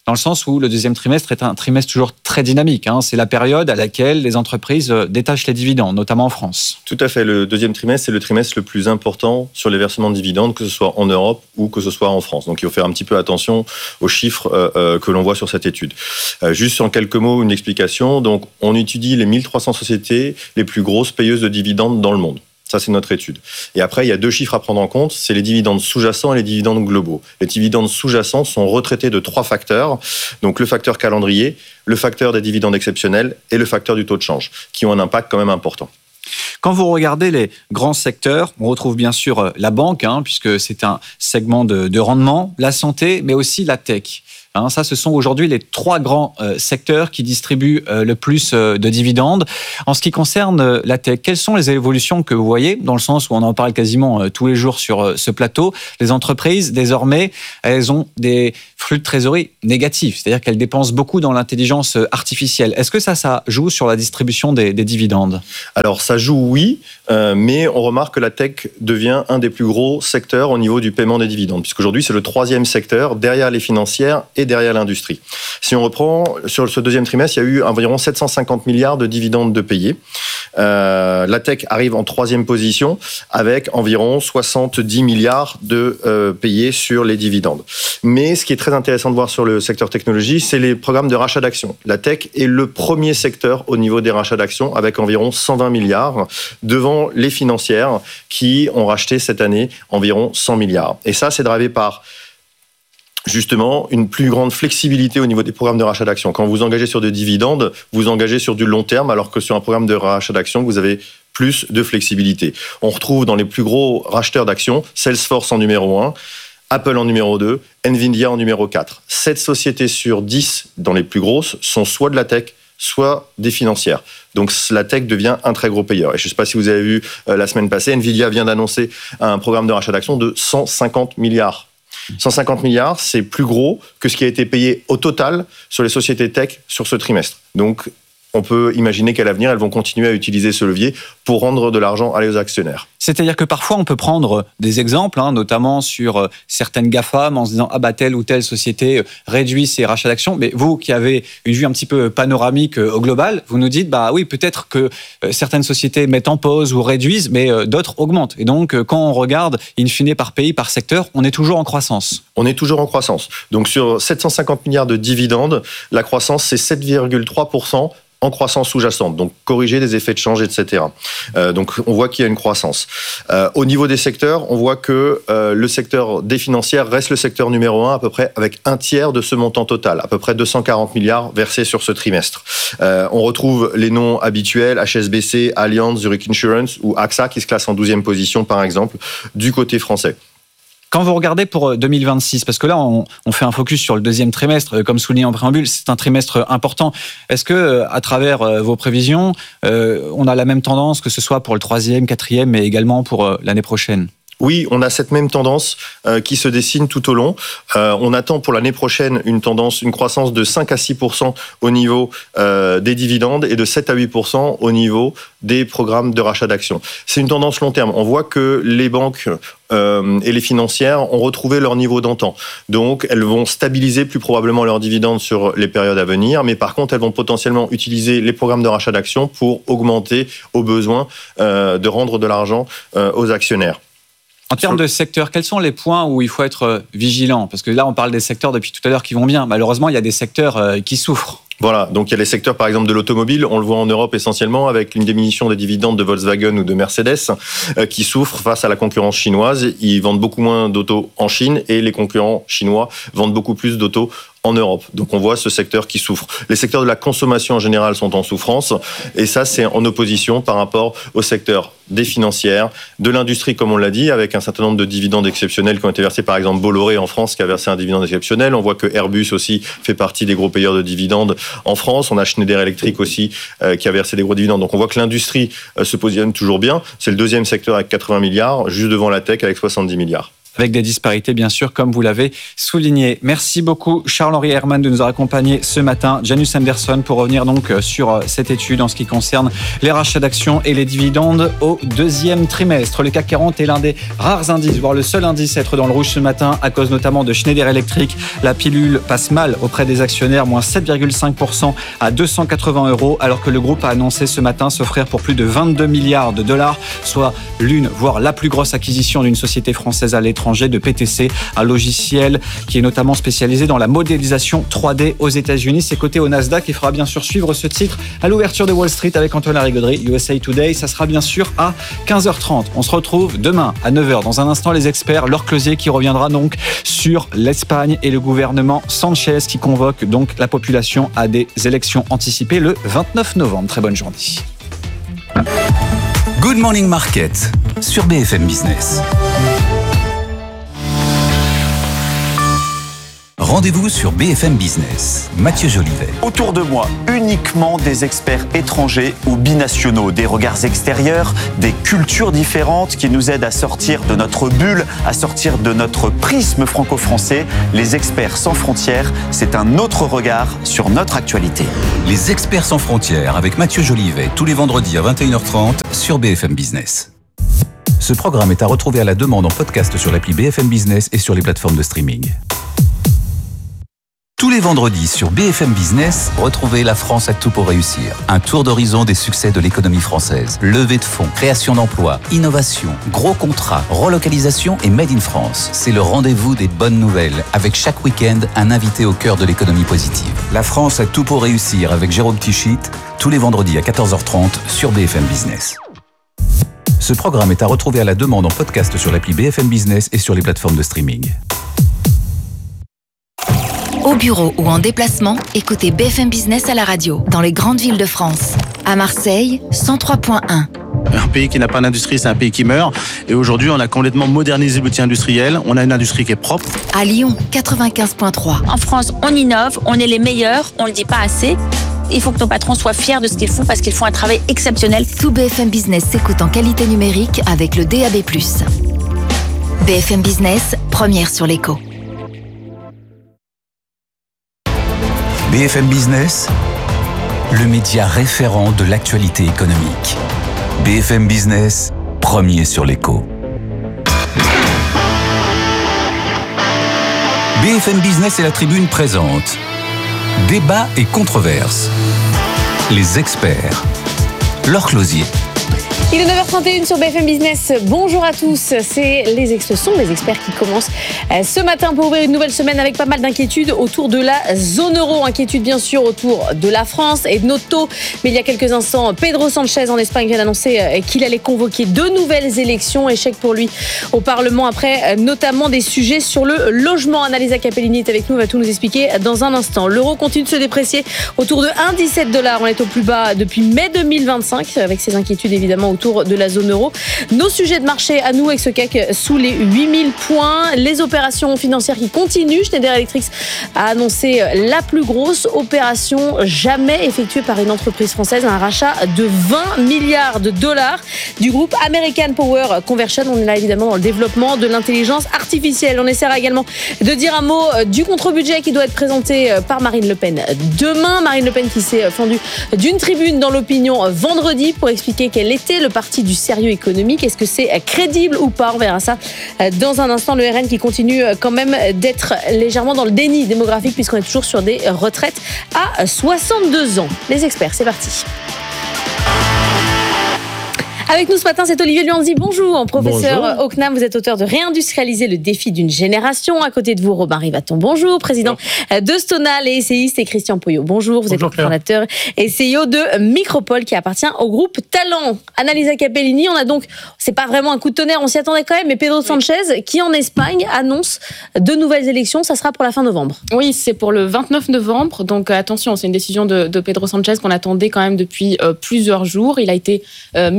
dans le sens où le deuxième trimestre est un trimestre toujours très dynamique. Hein. C'est la période à laquelle les entreprises détachent les dividendes, notamment en France. Tout à fait. Le deuxième trimestre, c'est le trimestre le plus important sur les versements de dividendes, que ce soit en Europe ou que ce soit en France. Donc il faut faire un petit peu attention aux chiffres euh, euh, que l'on voit sur cette étude. Euh, juste en quelques mots, une explication. Donc on étudie les mille trois cents sociétés les plus grosses payeuses de dividendes dans le monde. Ça, c'est notre étude. Et après, il y a deux chiffres à prendre en compte, c'est les dividendes sous-jacents et les dividendes globaux. Les dividendes sous-jacents sont retraités de trois facteurs, donc le facteur calendrier, le facteur des dividendes exceptionnels et le facteur du taux de change, qui ont un impact quand même important. Quand vous regardez les grands secteurs, on retrouve bien sûr la banque, hein, puisque c'est un segment de, de rendement, la santé, mais aussi la tech. Hein, ça, ce sont aujourd'hui les trois grands euh, secteurs qui distribuent euh, le plus euh, de dividendes. En ce qui concerne euh, la tech, quelles sont les évolutions que vous voyez, dans le sens où on en parle quasiment euh, tous les jours sur euh, ce plateau? Les entreprises, désormais, elles ont des flux de trésorerie négatifs, c'est-à-dire qu'elles dépensent beaucoup dans l'intelligence artificielle. Est-ce que ça, ça joue sur la distribution des, des dividendes? Alors, ça joue, oui, euh, mais on remarque que la tech devient un des plus gros secteurs au niveau du paiement des dividendes, puisqu'aujourd'hui, c'est le troisième secteur, derrière les financières et derrière l'industrie. Si on reprend, sur ce deuxième trimestre, il y a eu environ sept cent cinquante milliards de dividendes de payés. Euh, la tech arrive en troisième position avec environ soixante-dix milliards de euh, payés sur les dividendes. Mais ce qui est très intéressant de voir sur le secteur technologie, c'est les programmes de rachat d'actions. La tech est le premier secteur au niveau des rachats d'actions avec environ cent vingt milliards devant les financières qui ont racheté cette année environ cent milliards. Et ça, c'est drivé par justement une plus grande flexibilité au niveau des programmes de rachat d'actions. Quand vous vous engagez sur des dividendes, vous vous engagez sur du long terme, alors que sur un programme de rachat d'actions, vous avez plus de flexibilité. On retrouve dans les plus gros racheteurs d'actions Salesforce en numéro un, Apple en numéro deux, Nvidia en numéro quatre. sept sociétés sur dix dans les plus grosses sont soit de la tech, soit des financières. Donc la tech devient un très gros payeur. Et je ne sais pas si vous avez vu euh, la semaine passée, Nvidia vient d'annoncer un programme de rachat d'actions de cent cinquante milliards. cent cinquante milliards, c'est plus gros que ce qui a été payé au total sur les sociétés tech sur ce trimestre. Donc on peut imaginer qu'à l'avenir, elles vont continuer à utiliser ce levier pour rendre de l'argent à aux actionnaires. C'est-à-dire que parfois, on peut prendre des exemples, hein, notamment sur certaines GAFAM, en se disant « Ah bah, telle ou telle société réduit ses rachats d'actions ». Mais vous, qui avez une vue un petit peu panoramique au global, vous nous dites « Bah oui, peut-être que certaines sociétés mettent en pause ou réduisent, mais d'autres augmentent ». Et donc, quand on regarde, in fine, par pays, par secteur, on est toujours en croissance. On est toujours en croissance. Donc, sur sept cent cinquante milliards de dividendes, la croissance, c'est sept virgule trois pour cent en croissance sous-jacente, donc corriger des effets de change, et cetera. Euh, donc on voit qu'il y a une croissance. Euh, au niveau des secteurs, on voit que euh, le secteur des financières reste le secteur numéro un, à peu près avec un tiers de ce montant total, à peu près deux cent quarante milliards versés sur ce trimestre. Euh, on retrouve les noms habituels, H S B C, Allianz, Zurich Insurance ou A X A qui se classe en douzième position, par exemple, du côté français. Quand vous regardez pour deux mille vingt-six, parce que là, on, on fait un focus sur le deuxième trimestre, comme souligné en préambule, c'est un trimestre important. Est-ce que, à travers vos prévisions, euh, on a la même tendance, que ce soit pour le troisième, quatrième, mais également pour euh, l'année prochaine ? Oui, on a cette même tendance euh, qui se dessine tout au long. Euh, on attend pour l'année prochaine une tendance, une croissance de cinq à six pour cent au niveau euh, des dividendes et de sept à huit pour cent au niveau des programmes de rachat d'actions. C'est une tendance long terme. On voit que les banques euh, et les financières ont retrouvé leur niveau d'antan. Donc, elles vont stabiliser plus probablement leurs dividendes sur les périodes à venir, mais par contre, elles vont potentiellement utiliser les programmes de rachat d'actions pour augmenter au besoin euh, de rendre de l'argent euh, aux actionnaires. En termes de secteur, quels sont les points où il faut être vigilant? Parce que là, on parle des secteurs depuis tout à l'heure qui vont bien. Malheureusement, il y a des secteurs qui souffrent. Voilà, donc il y a les secteurs par exemple de l'automobile, on le voit en Europe essentiellement avec une diminution des dividendes de Volkswagen ou de Mercedes euh, qui souffrent face à la concurrence chinoise. Ils vendent beaucoup moins d'autos en Chine et les concurrents chinois vendent beaucoup plus d'autos en Europe. Donc on voit ce secteur qui souffre. Les secteurs de la consommation en général sont en souffrance et ça c'est en opposition par rapport au secteur des financières, de l'industrie comme on l'a dit, avec un certain nombre de dividendes exceptionnels qui ont été versés, par exemple Bolloré en France qui a versé un dividende exceptionnel. On voit que Airbus aussi fait partie des gros payeurs de dividendes en France. On a Schneider Electric aussi euh, qui a versé des gros dividendes. Donc on voit que l'industrie euh, se positionne toujours bien. C'est le deuxième secteur avec quatre-vingts milliards, juste devant la tech avec soixante-dix milliards. avec des disparités, bien sûr, comme vous l'avez souligné. Merci beaucoup, Charles-Henri Herman, de nous avoir accompagnés ce matin. Janus Anderson, pour revenir donc sur cette étude en ce qui concerne les rachats d'actions et les dividendes au deuxième trimestre. Le C A C quarante est l'un des rares indices, voire le seul indice à être dans le rouge ce matin, à cause notamment de Schneider Electric. La pilule passe mal auprès des actionnaires, moins sept virgule cinq pour cent à deux cent quatre-vingts euros, alors que le groupe a annoncé ce matin s'offrir pour plus de vingt-deux milliards de dollars, soit l'une, voire la plus grosse acquisition d'une société française à l'étranger, de P T C, un logiciel qui est notamment spécialisé dans la modélisation trois D aux États-Unis. C'est coté au Nasdaq. Il faudra bien sûr suivre ce titre à l'ouverture de Wall Street avec Antoine Larigauderie, U S A Today. Ça sera bien sûr à quinze heures trente. On se retrouve demain à neuf heures. Dans un instant, les experts, Laure Closier qui reviendra donc sur l'Espagne et le gouvernement Sanchez qui convoque donc la population à des élections anticipées le vingt-neuf novembre. Très bonne journée. Good Morning Market sur B F M Business. Rendez-vous sur B F M Business. Mathieu Jolivet. Autour de moi, uniquement des experts étrangers ou binationaux, des regards extérieurs, des cultures différentes qui nous aident à sortir de notre bulle, à sortir de notre prisme franco-français. Les experts sans frontières, c'est un autre regard sur notre actualité. Les experts sans frontières avec Mathieu Jolivet, tous les vendredis à vingt et une heures trente sur B F M Business. Ce programme est à retrouver à la demande en podcast sur l'appli B F M Business et sur les plateformes de streaming. Tous les vendredis sur B F M Business, retrouvez La France a tout pour réussir. Un tour d'horizon des succès de l'économie française. Levée de fonds, création d'emplois, innovation, gros contrats, relocalisation et Made in France. C'est le rendez-vous des bonnes nouvelles, avec chaque week-end un invité au cœur de l'économie positive. La France a tout pour réussir avec Jérôme Tichit, tous les vendredis à quatorze heures trente sur B F M Business. Ce programme est à retrouver à la demande en podcast sur l'appli B F M Business et sur les plateformes de streaming. Au bureau ou en déplacement, écoutez B F M Business à la radio, dans les grandes villes de France. À Marseille, cent trois point un. Un pays qui n'a pas d'industrie, c'est un pays qui meurt. Et aujourd'hui, on a complètement modernisé l'outil industriel. On a une industrie qui est propre. À Lyon, quatre-vingt-quinze point trois. En France, on innove, on est les meilleurs, on ne le dit pas assez. Il faut que nos patrons soient fiers de ce qu'ils font parce qu'ils font un travail exceptionnel. Tout B F M Business s'écoute en qualité numérique avec le D A B plus. B F M Business, première sur l'écho. B F M Business, le média référent de l'actualité économique. B F M Business, premier sur l'écho. B F M Business et la Tribune présentent Débat et controverses. Les experts. Laure Closier. Il est neuf heures trente et une sur B F M Business. Bonjour à tous. C'est les ex- ce sont les experts qui commencent ce matin pour ouvrir une nouvelle semaine avec pas mal d'inquiétudes autour de la zone euro. Inquiétudes bien sûr autour de la France et de nos taux. Mais il y a quelques instants, Pedro Sanchez en Espagne vient d'annoncer qu'il allait convoquer de nouvelles élections. Échec pour lui au Parlement après notamment des sujets sur le logement. Annalisa Capellini est avec nous, va tout nous expliquer dans un instant. L'euro continue de se déprécier autour de un virgule dix-sept dollars. On est au plus bas depuis mai deux mille vingt-cinq avec ces inquiétudes évidemment autour de la zone euro. Nos sujets de marché à nous avec ce C A C sous les huit mille points. Les opérations financières qui continuent. Schneider Electric a annoncé la plus grosse opération jamais effectuée par une entreprise française, un rachat de vingt milliards de dollars du groupe American Power Conversion. On est là évidemment dans le développement de l'intelligence artificielle. On essaiera également de dire un mot du contre-budget qui doit être présenté par Marine Le Pen demain. Marine Le Pen qui s'est fendue d'une tribune dans l'opinion vendredi pour expliquer quel était le parti du sérieux économique. Est-ce que c'est crédible ou pas? On verra ça dans un instant. Le R N qui continue quand même d'être légèrement dans le déni démographique puisqu'on est toujours sur des retraites à soixante-deux ans. Les experts, c'est parti. Avec nous ce matin, c'est Olivier Luanzi. Bonjour, professeur bonjour. Au C N A M. Vous êtes auteur de Réindustrialiser le défi d'une génération. À côté de vous, Robin Rivaton. Bonjour, président bonjour. De Stonal et essayiste. Et Christian Poyot. Bonjour, vous bonjour, êtes le fondateur et C E O de Micropole qui appartient au groupe Talent. Annalisa Capellini, on a donc, c'est pas vraiment un coup de tonnerre, on s'y attendait quand même, mais Pedro Sanchez qui en Espagne annonce de nouvelles élections. Ça sera pour la fin novembre. Oui, c'est pour le vingt-neuf novembre. Donc attention, c'est une décision de, de Pedro Sanchez qu'on attendait quand même depuis euh, plusieurs jours. Il a été euh, mis en échec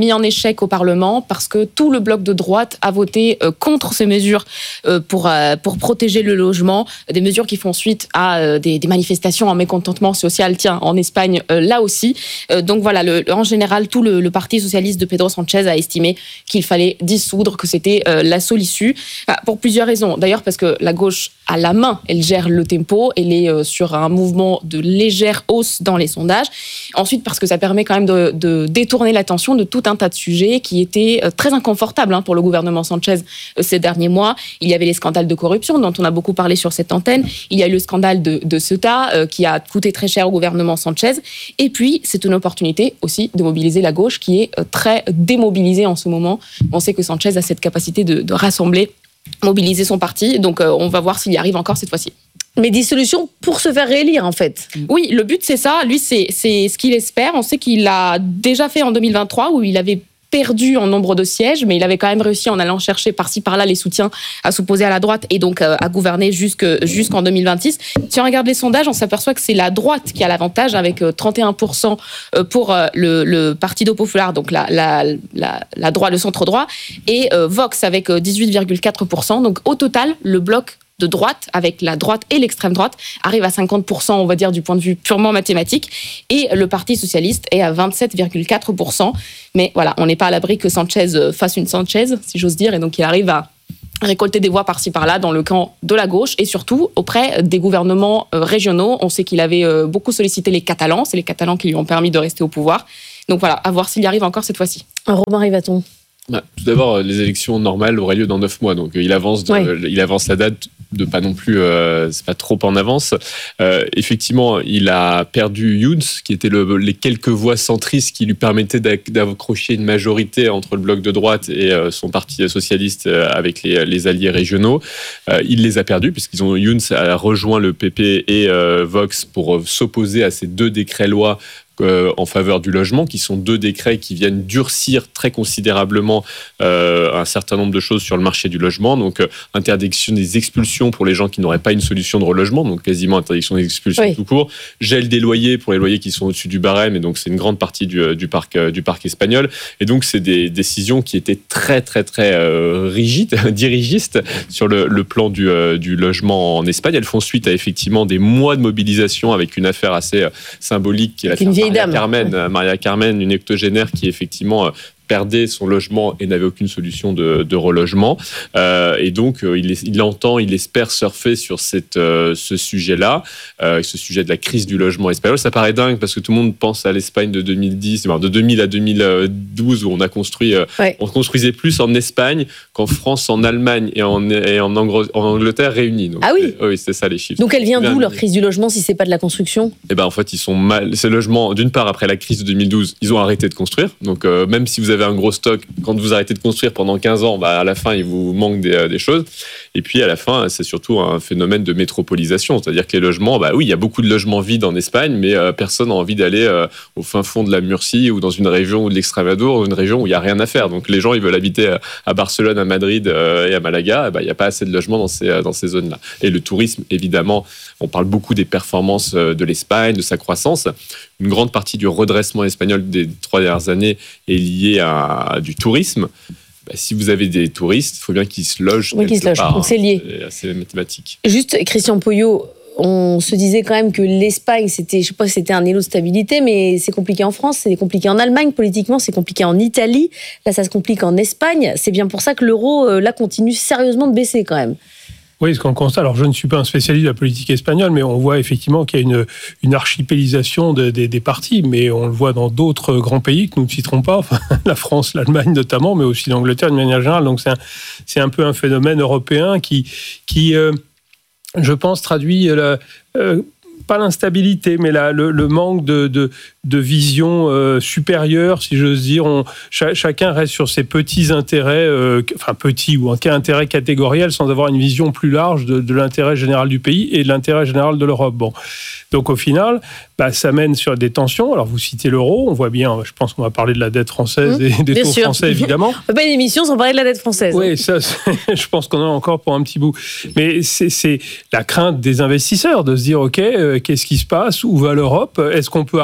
échec au Parlement parce que tout le bloc de droite a voté euh, contre ces mesures euh, pour, euh, pour protéger le logement, des mesures qui font suite à euh, des, des manifestations en mécontentement social, tiens, en Espagne, euh, là aussi. Euh, donc voilà, le, en général, tout le, le parti socialiste de Pedro Sánchez a estimé qu'il fallait dissoudre, que c'était euh, la seule issue, enfin, pour plusieurs raisons. D'ailleurs, parce que la gauche a la main, elle gère le tempo, elle est euh, sur un mouvement de légère hausse dans les sondages. Ensuite, parce que ça permet quand même de, de détourner l'attention de tout un tas de sujets qui étaient euh, très inconfortables hein, pour le gouvernement Sánchez euh, ces derniers mois. Il y avait les scandales de corruption dont on a beaucoup parlé sur cette antenne. Il y a eu le scandale de, de Ceuta euh, qui a coûté très cher au gouvernement Sánchez. Et puis, c'est une opportunité aussi de mobiliser la gauche qui est euh, très démobilisée en ce moment. On sait que Sánchez a cette capacité de, de rassembler, mobiliser son parti. Donc, euh, on va voir s'il y arrive encore cette fois-ci. Mais dissolution pour se faire réélire, en fait. Oui, le but, c'est ça. Lui, c'est, c'est ce qu'il espère. On sait qu'il l'a déjà fait en deux mille vingt-trois, où il avait perdu en nombre de sièges, mais il avait quand même réussi en allant chercher par-ci par-là les soutiens à s'opposer à la droite et donc euh, à gouverner jusque, jusqu'en deux mille vingt-six. Si on regarde les sondages, on s'aperçoit que c'est la droite qui a l'avantage avec euh, trente et un pour cent pour euh, le, le Partido Popular, donc la, la, la, la droite, le centre-droit, et euh, Vox avec euh, dix-huit virgule quatre pour cent. Donc au total, le bloc de droite, avec la droite et l'extrême droite, arrive à cinquante pour cent, on va dire, du point de vue purement mathématique, et le Parti socialiste est à vingt-sept virgule quatre pour cent. Mais voilà, on n'est pas à l'abri que Sánchez fasse une Sánchez, si j'ose dire, et donc il arrive à récolter des voix par-ci par-là dans le camp de la gauche et surtout auprès des gouvernements régionaux. On sait qu'il avait beaucoup sollicité les Catalans, c'est les Catalans qui lui ont permis de rester au pouvoir. Donc voilà, à voir s'il y arrive encore cette fois-ci. Romain Rivaton. Bah, tout d'abord, les élections normales auraient lieu dans neuf mois, donc il avance, de, ouais. il avance la date de pas non plus, euh, c'est pas trop en avance. Euh, effectivement, il a perdu Junts, qui étaient le, les quelques voix centristes qui lui permettaient d'accrocher une majorité entre le bloc de droite et euh, son parti socialiste euh, avec les, les alliés régionaux. Euh, il les a perdus puisqu'ils ont Junts a rejoint le P P et euh, Vox pour euh, s'opposer à ces deux décrets-lois Euh, en faveur du logement, qui sont deux décrets qui viennent durcir très considérablement euh, un certain nombre de choses sur le marché du logement. Donc, euh, interdiction des expulsions pour les gens qui n'auraient pas une solution de relogement, donc quasiment interdiction des expulsions oui. tout court. Gel des loyers pour les loyers qui sont au-dessus du barème, et donc c'est une grande partie du, du, parc, du parc espagnol. Et donc, c'est des décisions qui étaient très, très, très euh, rigides, dirigistes sur le, le plan du, euh, du logement en Espagne. Elles font suite à effectivement des mois de mobilisation avec une affaire assez euh, symbolique qui est l'affaire Maria Carmen, ouais. Maria Carmen, une octogénaire qui effectivement perdait son logement et n'avait aucune solution de, de relogement. Euh, et donc, euh, il, il entend, il espère surfer sur cette, euh, ce sujet-là, euh, ce sujet de la crise du logement espagnol. Ça paraît dingue parce que tout le monde pense à l'Espagne de deux mille dix, de deux mille à deux mille douze, où on a construit, euh, ouais. on construisait plus en Espagne qu'en France, en Allemagne et en, et en, Angr- en Angleterre réunis. Donc, ah oui. Oui, c'est ça les chiffres. Donc, elle vient d'où leur crise du logement si c'est pas de la construction ? Eh ben, en fait, ils sont mal. Ces logements, d'une part, après la crise de deux mille douze, ils ont arrêté de construire. Donc, euh, même si vous avez un gros stock, quand vous arrêtez de construire pendant quinze ans, bah à la fin, il vous manque des, des choses. Et puis, à la fin, c'est surtout un phénomène de métropolisation. C'est-à-dire que les logements, bah oui, il y a beaucoup de logements vides en Espagne, mais euh, personne n'a envie d'aller euh, au fin fond de la Murcie ou dans une région ou de l'Extrémadure, ou une région où il n'y a rien à faire. Donc, les gens, ils veulent habiter à Barcelone, à Madrid euh, et à Malaga. Bah, il n'y a pas assez de logements dans ces, dans ces zones-là. Et le tourisme, évidemment, on parle beaucoup des performances de l'Espagne, de sa croissance. Une grande partie du redressement espagnol des trois dernières années est liée à, à du tourisme. Bah, si vous avez des touristes, il faut bien qu'ils se logent. Oui, qu'ils se logent. Donc c'est lié. C'est assez mathématique. Juste, Christian Poyot, on se disait quand même que l'Espagne, c'était, je sais pas si c'était un îlot de stabilité, mais c'est compliqué en France, c'est compliqué en Allemagne politiquement, c'est compliqué en Italie. Là, ça se complique en Espagne. C'est bien pour ça que l'euro, là, continue sérieusement de baisser quand même. Oui, ce qu'on constate, alors je ne suis pas un spécialiste de la politique espagnole, mais on voit effectivement qu'il y a une, une archipélisation de, de, des partis, mais on le voit dans d'autres grands pays que nous ne citerons pas, enfin, la France, l'Allemagne notamment, mais aussi l'Angleterre de manière générale. Donc c'est un, c'est un peu un phénomène européen qui, qui euh, je pense, traduit la... Euh, pas l'instabilité, mais la, le, le manque de, de, de vision euh, supérieure, si j'ose dire. On, ch- chacun reste sur ses petits intérêts, euh, enfin petits ou un cas intérêt catégoriel, sans avoir une vision plus large de, de l'intérêt général du pays et de l'intérêt général de l'Europe. Bon. Donc au final, bah, ça mène sur des tensions. Alors vous citez l'euro, on voit bien, je pense qu'on va parler de la dette française mmh, et des taux sûr. français, évidemment. On ne fait pas une émission sans parler de la dette française. Oui, ça, je pense qu'on en a encore pour un petit bout. Mais c'est, c'est la crainte des investisseurs de se dire, OK, euh, qu'est-ce qui se passe ? Où va l'Europe ? Est-ce qu'on peut arriver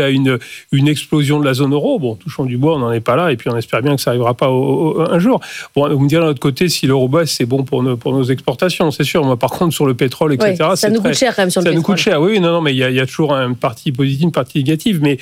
à une, une explosion de la zone euro. Bon, touchons du bois, on n'en est pas là, et puis on espère bien que ça n'arrivera pas au, au, un jour. Bon, vous me direz de l'autre côté, si l'euro baisse, c'est bon pour nos, pour nos exportations, c'est sûr. Moi, par contre, sur le pétrole, et cetera, ouais, ça nous très, coûte cher quand même sur le ça pétrole. Ça nous coûte cher, oui, non, non, mais il y a, il y a toujours une partie positive, une partie négative, mais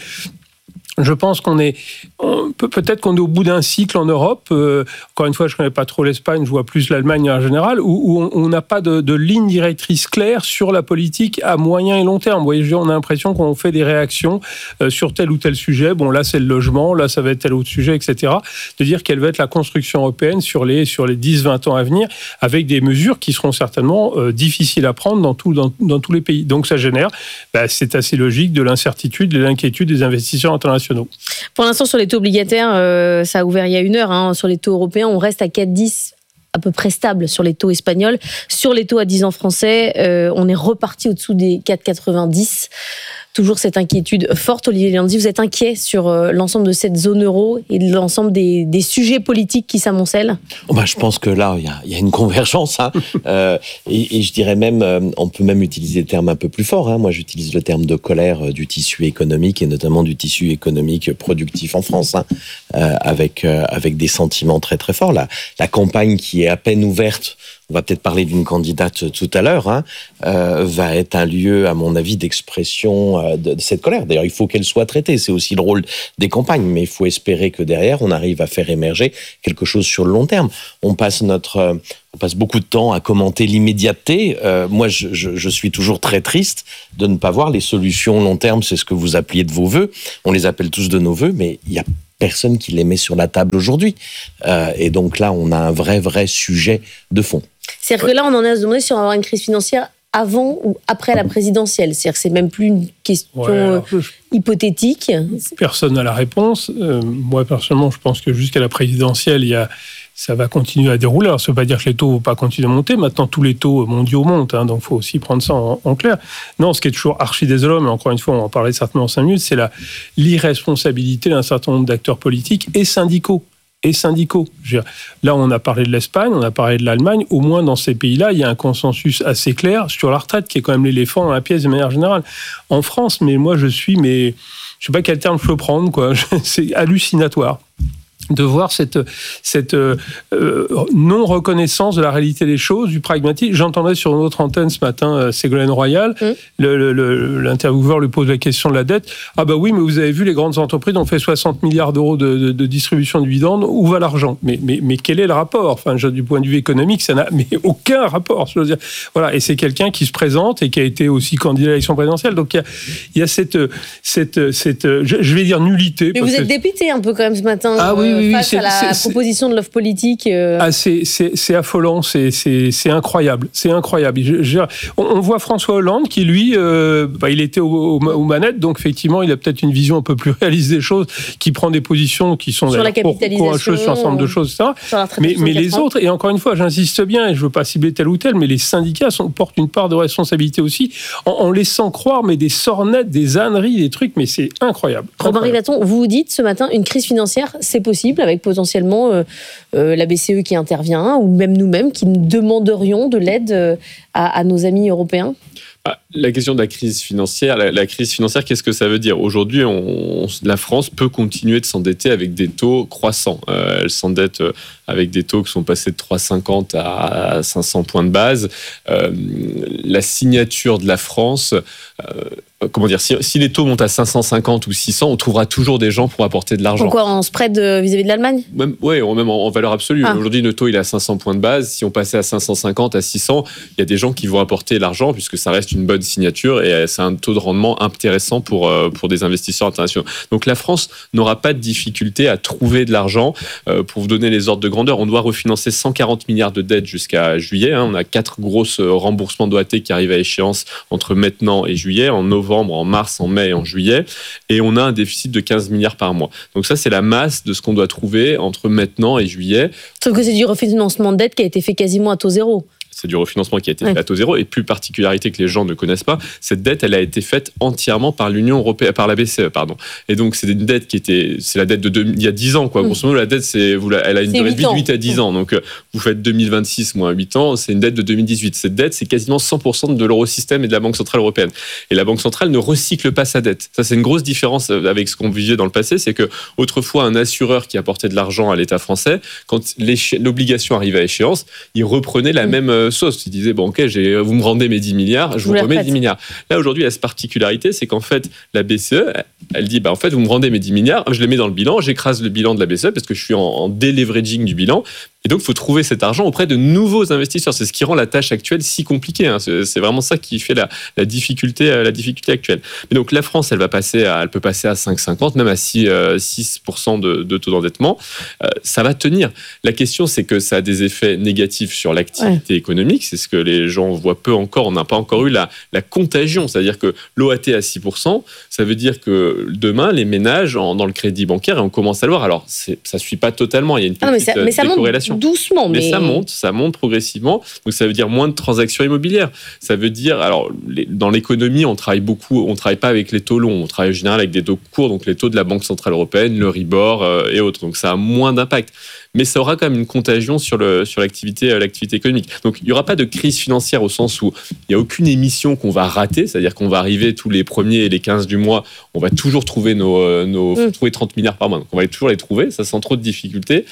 je pense qu'on est, on, peut-être qu'on est au bout d'un cycle en Europe. Euh, encore une fois, je ne connais pas trop l'Espagne, je vois plus l'Allemagne en général, où, où on n'a pas de, de ligne directrice claire sur la politique à moyen et long terme. Vous voyez, on a l'impression qu'on fait des réactions euh, sur tel ou tel sujet. Bon, là, c'est le logement, là, ça va être tel autre sujet, et cetera. De dire quelle va être la construction européenne sur les, sur les dix vingt ans à venir, avec des mesures qui seront certainement euh, difficiles à prendre dans, tout, dans, dans tous les pays. Donc, ça génère, bah, c'est assez logique, de l'incertitude, de l'inquiétude des investisseurs internationaux. Pour l'instant, sur les taux obligataires, euh, ça a ouvert il y a une heure. Hein. Sur les taux européens, on reste à quatre virgule dix, à peu près stable sur les taux espagnols. Sur les taux à dix ans français, euh, on est reparti au-dessous des quatre virgule quatre-vingt-dix. Toujours cette inquiétude forte. Olivier Liandy, vous êtes inquiet sur euh, l'ensemble de cette zone euro et de l'ensemble des, des sujets politiques qui s'amoncellent ? Oh bah, je pense que là, il y, y a une convergence. Hein. euh, et, et je dirais même, euh, on peut même utiliser le terme un peu plus fort. Hein. Moi, j'utilise le terme de colère euh, du tissu économique et notamment du tissu économique productif en France, hein, euh, avec, euh, avec des sentiments très très forts. La, la campagne qui est à peine ouverte, on va peut-être parler d'une candidate tout à l'heure, hein, euh, va être un lieu, à mon avis, d'expression euh, de, de cette colère. D'ailleurs, il faut qu'elle soit traitée. C'est aussi le rôle des campagnes. Mais il faut espérer que derrière, on arrive à faire émerger quelque chose sur le long terme. On passe notre... Euh, on passe beaucoup de temps à commenter l'immédiateté. Euh, moi, je, je, je suis toujours très triste de ne pas voir les solutions long terme. C'est ce que vous appeliez de vos vœux. On les appelle tous de nos vœux, mais il y a personne qui les met sur la table aujourd'hui. Euh, et donc là, on a un vrai, vrai sujet de fond. C'est-à-dire que là, on en est à se demander si on va avoir une crise financière avant ou après la présidentielle. C'est-à-dire que c'est même plus une question ouais, alors, je... hypothétique. Personne n'a la réponse. Euh, moi, personnellement, je pense que jusqu'à la présidentielle, il y a... ça va continuer à dérouler. Alors, ça ne veut pas dire que les taux ne vont pas continuer à monter. Maintenant, tous les taux mondiaux montent, hein, donc il faut aussi prendre ça en, en clair. Non, ce qui est toujours archi désolant, mais encore une fois, on va en parler certainement en cinq minutes, c'est la, l'irresponsabilité d'un certain nombre d'acteurs politiques et syndicaux. Et syndicaux. Je veux dire, là, on a parlé de l'Espagne, on a parlé de l'Allemagne. Au moins, dans ces pays-là, il y a un consensus assez clair sur la retraite, qui est quand même l'éléphant dans la pièce de manière générale. En France, mais moi, je suis, mais je ne sais pas quel terme je peux prendre, quoi. C'est hallucinatoire de voir cette, cette euh, non-reconnaissance de la réalité des choses, du pragmatisme. J'entendais sur une autre antenne ce matin euh, Ségolène Royal, mmh. le, le, le, l'intervieweur lui pose la question de la dette. Ah bah oui, mais vous avez vu, les grandes entreprises ont fait soixante milliards d'euros de, de, de distribution de dividendes. Où va l'argent ? mais, mais, mais quel est le rapport ? Enfin, du point de vue économique, ça n'a mais aucun rapport. Je veux dire. Voilà, et c'est quelqu'un qui se présente et qui a été aussi candidat à l'élection présidentielle. Donc il y a, il y a cette, cette, cette, je vais dire nullité. Mais vous êtes que... dépité un peu quand même ce matin. Ah oui, oui. Oui, face c'est, à la c'est, proposition de l'offre politique. Euh... Ah, c'est, c'est, c'est affolant, c'est, c'est, c'est incroyable, c'est incroyable. Je, je, on, on voit François Hollande qui, lui, euh, bah, il était aux, aux manettes, donc effectivement, il a peut-être une vision un peu plus réaliste des choses, qui prend des positions qui sont sur la capitalisation, sur un certain nombre de choses, et cetera. Mais, mais les autres, et encore une fois, j'insiste bien, et je ne veux pas cibler tel ou tel, mais les syndicats sont, portent une part de responsabilité aussi, en, en laissant croire, mais des sornettes, des âneries, des trucs, mais c'est incroyable. Robin Rivaton, vous vous dites ce matin, une crise financière, c'est possible, avec potentiellement euh, euh, la B C E qui intervient, ou même nous-mêmes qui demanderions de l'aide euh, à, à nos amis européens ? Ah, la question de la crise financière, la, la crise financière, qu'est-ce que ça veut dire ? Aujourd'hui, on, on, la France peut continuer de s'endetter avec des taux croissants. Euh, elle s'endette avec des taux qui sont passés de trois virgule cinquante à cinq cents points de base. Euh, la signature de la France... Euh, Comment dire, si, si les taux montent à cinq cent cinquante ou six cents, on trouvera toujours des gens pour apporter de l'argent. Pourquoi en spread vis-à-vis de l'Allemagne ? Même, oui, même en, en valeur absolue. Ah. Aujourd'hui, le taux il est à cinq cents points de base. Si on passait à cinq cent cinquante, à six cents, il y a des gens qui vont apporter l'argent puisque ça reste une bonne signature et c'est un taux de rendement intéressant pour, pour des investisseurs internationaux. Donc la France n'aura pas de difficulté à trouver de l'argent. Pour vous donner les ordres de grandeur, on doit refinancer cent quarante milliards de dettes jusqu'à juillet. On a quatre grosses remboursements d'O A T qui arrivent à échéance entre maintenant et juillet. En novembre, en mars, en mai et en juillet, et on a un déficit de quinze milliards par mois. Donc ça, c'est la masse de ce qu'on doit trouver entre maintenant et juillet. Sauf que c'est du refinancement de dette qui a été fait quasiment à taux zéro. c'est du refinancement qui a été fait Ouais. à taux zéro, et plus particularité que les gens ne connaissent pas, cette dette, elle a été faite entièrement par l'Union européenne, par la B C E, pardon. Et donc, c'est une dette qui était, c'est la dette de deux, il y a dix ans, quoi. Grosso modo, la dette, c'est, vous, la- elle a une C'est durée de huit vie de ans. huit à dix ans. Donc, euh, vous faites deux mille vingt-six moins huit ans, c'est une dette de deux mille dix-huit. Cette dette, c'est quasiment cent pour cent de l'eurosystème et de la Banque Centrale Européenne. Et la Banque Centrale ne recycle pas sa dette. Ça, c'est une grosse différence avec ce qu'on vivait dans le passé, c'est que, autrefois, un assureur qui apportait de l'argent à l'État français, quand l'éche- l'obligation arrivait à échéance, il reprenait la même euh, sauce. Il disait, bon, ok, j'ai, vous me rendez mes dix milliards, je Je vous vous la remets prête. dix milliards. Là, aujourd'hui, il y a cette particularité, c'est qu'en fait, la B C E, elle dit, bah, en fait, vous me rendez mes dix milliards, je les mets dans le bilan, j'écrase le bilan de la B C E parce que je suis en, en deleveraging du bilan. Et donc, il faut trouver cet argent auprès de nouveaux investisseurs. C'est ce qui rend la tâche actuelle si compliquée, hein. C'est, c'est vraiment ça qui fait la, la difficulté, euh, la difficulté actuelle. Mais donc, la France, elle va passer à, elle peut passer à cinq virgule cinquante, même à six, euh, six pour cent de, de taux d'endettement. Euh, ça va tenir. La question, c'est que ça a des effets négatifs sur l'activité économique. C'est ce que les gens voient peu encore. On n'a pas encore eu la, la contagion. C'est-à-dire que l'O A T à six pour cent, ça veut dire que demain, les ménages, en, dans le crédit bancaire, et on commence à le voir. Alors, c'est, ça ne suit pas totalement. Il y a une petite Ah non, mais ça, mais ça monte décorrélation. doucement. Mais, Mais, ça monte, ça monte progressivement. Donc ça veut dire moins de transactions immobilières. Ça veut dire, alors les- dans l'économie, on travaille beaucoup, on travaille pas avec les taux longs, on travaille en général avec des taux courts, donc les taux de la Banque Centrale Européenne, le Ribor euh, et autres. Donc ça a moins d'impact. Mais ça aura quand même une contagion sur, le, sur l'activité, euh, l'activité économique. Donc il n'y aura pas de crise financière au sens où il n'y a aucune émission qu'on va rater, c'est-à-dire qu'on va arriver tous les premiers et les quinze du mois, on va toujours trouver nos, euh, nos Mm. trouver trente milliards par mois. Donc on va toujours les trouver, ça sans trop de difficultés.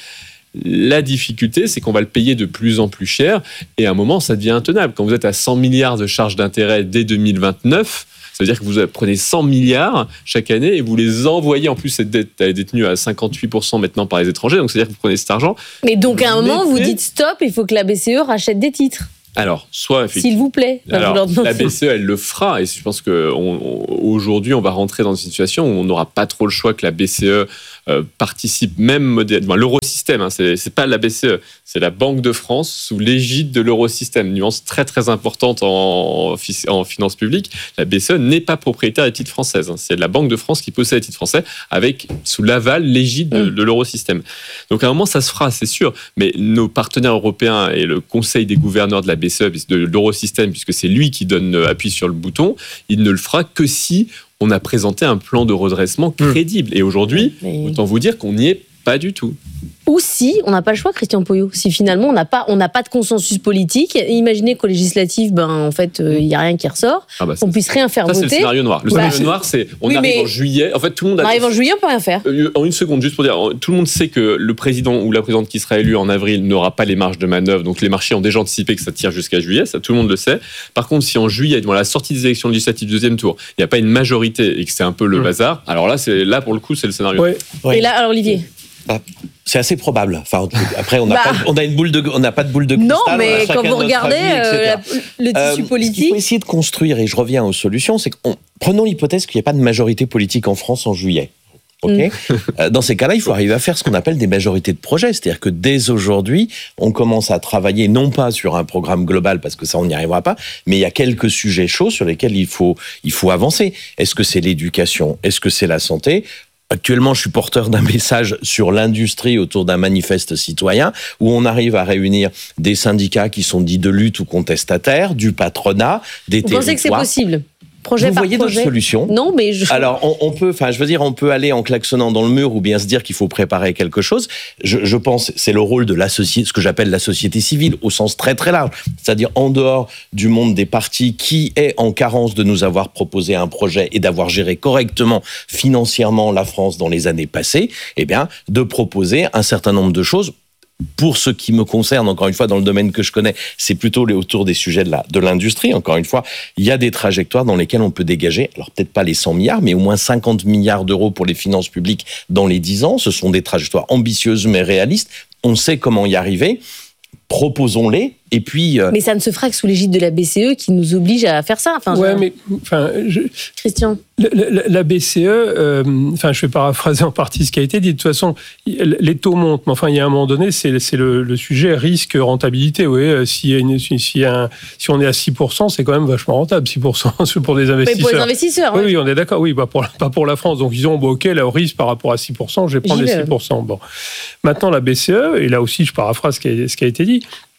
La difficulté, c'est qu'on va le payer de plus en plus cher et à un moment, ça devient intenable. Quand vous êtes à cent milliards de charges d'intérêt dès deux mille vingt-neuf, ça veut dire que vous prenez cent milliards chaque année et vous les envoyez. En plus, cette dette elle est détenue à cinquante-huit pour cent maintenant par les étrangers. Donc, c'est-à-dire que vous prenez cet argent. mais donc, à un Vous moment, vous mettez- dites stop, il faut que la B C E rachète des titres. Alors, soit effectivement. S'il vous plaît. Enfin, Alors, je leur demande- la B C E, elle le fera, et je pense qu'aujourd'hui, on, on va rentrer dans une situation où on n'aura pas trop le choix que la B C E euh, participe, même modé- enfin, l'eurosystème, hein, c'est, c'est pas la B C E, c'est la Banque de France sous l'égide de l'eurosystème. Nuance très très importante en, fi- en finances publiques, la B C E n'est pas propriétaire des titres françaises, hein, c'est la Banque de France qui possède les titres français avec sous l'aval, l'égide de, de l'eurosystème. Donc à un moment, ça se fera, c'est sûr, mais nos partenaires européens et le Conseil des gouverneurs de la B C E, de l'eurosystème, puisque c'est lui qui donne appui sur le bouton, il ne le fera que si on a présenté un plan de redressement crédible. Et aujourd'hui, Mais- autant vous dire qu'on n'y est pas du tout. Ou si on n'a pas le choix, Christian Poyot, si finalement on n'a pas, on n'a pas de consensus politique, imaginez qu'aux législatives, ben, en fait, il n'y a rien qui ressort, Ah bah, on puisse rien faire Ça, c'est voter. le scénario noir. Le Bah, scénario noir, c'est on Oui, arrive mais- en juillet. En fait, tout le monde On a- arrive en juillet, on peut rien faire. Euh, En une seconde, juste pour dire, tout le monde sait que le président ou la présidente qui sera élu en avril n'aura pas les marges de manœuvre, donc les marchés ont déjà anticipé que ça tire jusqu'à juillet, ça tout le monde le sait. Par contre, si en juillet, à la sortie des élections législatives deuxième tour, il n'y a pas une majorité et que c'est un peu le bazar, alors là, c'est là pour le coup, c'est le scénario. Ouais. Et là, alors Olivier. Ah, c'est assez probable. Enfin, après, on n'a Bah. pas, on a une boule de, on n'a pas de boule de Non, cristal. on a mais chacun quand vous notre regardez avis, et cetera. euh, la- le tissu Euh, Ce qu'il politique. faut essayer de construire, et je reviens aux solutions, c'est qu'on prenons l'hypothèse qu'il n'y a pas de majorité politique en France en juillet. Ok. Mm. Euh, Dans ces cas-là, il faut arriver à faire ce qu'on appelle des majorités de projet. C'est-à-dire que dès aujourd'hui, on commence à travailler non pas sur un programme global, parce que ça, on n'y arrivera pas, mais il y a quelques sujets chauds sur lesquels il faut, il faut avancer. Est-ce que c'est l'éducation? Est-ce que c'est la santé? Actuellement, je suis porteur d'un message sur l'industrie autour d'un manifeste citoyen où on arrive à réunir des syndicats qui sont dits de lutte ou contestataires, du patronat, des Vous territoires. pensez que c'est possible? Projet Vous par voyez d'autres projet. solutions? Non, mais je. Alors, on, on peut, enfin, je veux dire, on peut aller en klaxonnant dans le mur ou bien se dire qu'il faut préparer quelque chose. Je, je pense, c'est le rôle de la société, ce que j'appelle la société civile, au sens très très large, c'est-à-dire en dehors du monde des partis, qui est en carence de nous avoir proposé un projet et d'avoir géré correctement financièrement la France dans les années passées, eh bien, de proposer un certain nombre de choses. Pour ce qui me concerne, encore une fois, dans le domaine que je connais, c'est plutôt les- autour des sujets de la, de l'industrie. Encore une fois, il y a des trajectoires dans lesquelles on peut dégager, alors peut-être pas les cent milliards, mais au moins cinquante milliards d'euros pour les finances publiques dans les dix ans. Ce sont des trajectoires ambitieuses mais réalistes. On sait comment y arriver. Proposons-les. Et puis. euh, Mais ça ne se fera que sous l'égide de la B C E qui nous oblige à faire ça. Enfin, Ouais, je- mais enfin, je- Christian. La, la- la B C E, euh, enfin, je vais paraphraser en partie ce qui a été dit. De toute façon, il- les taux montent, mais enfin, il y a un moment donné, c'est c'est le, le sujet risque-rentabilité. Oui, euh, si, une- si, si un- si on est à six pour cent, c'est quand même vachement rentable, six pour cent pour des investisseurs. Mais pour les investisseurs, Oui, ouais. oui, on est d'accord. Oui, pas pour, la- pas pour la France. Donc, ils ont, bon, OK, là, au risque par rapport à six pour cent, je vais prendre J'y les vais. six pour cent. Bon. Maintenant, la B C E, et là aussi, je paraphrase ce qui a, ce qui a été dit.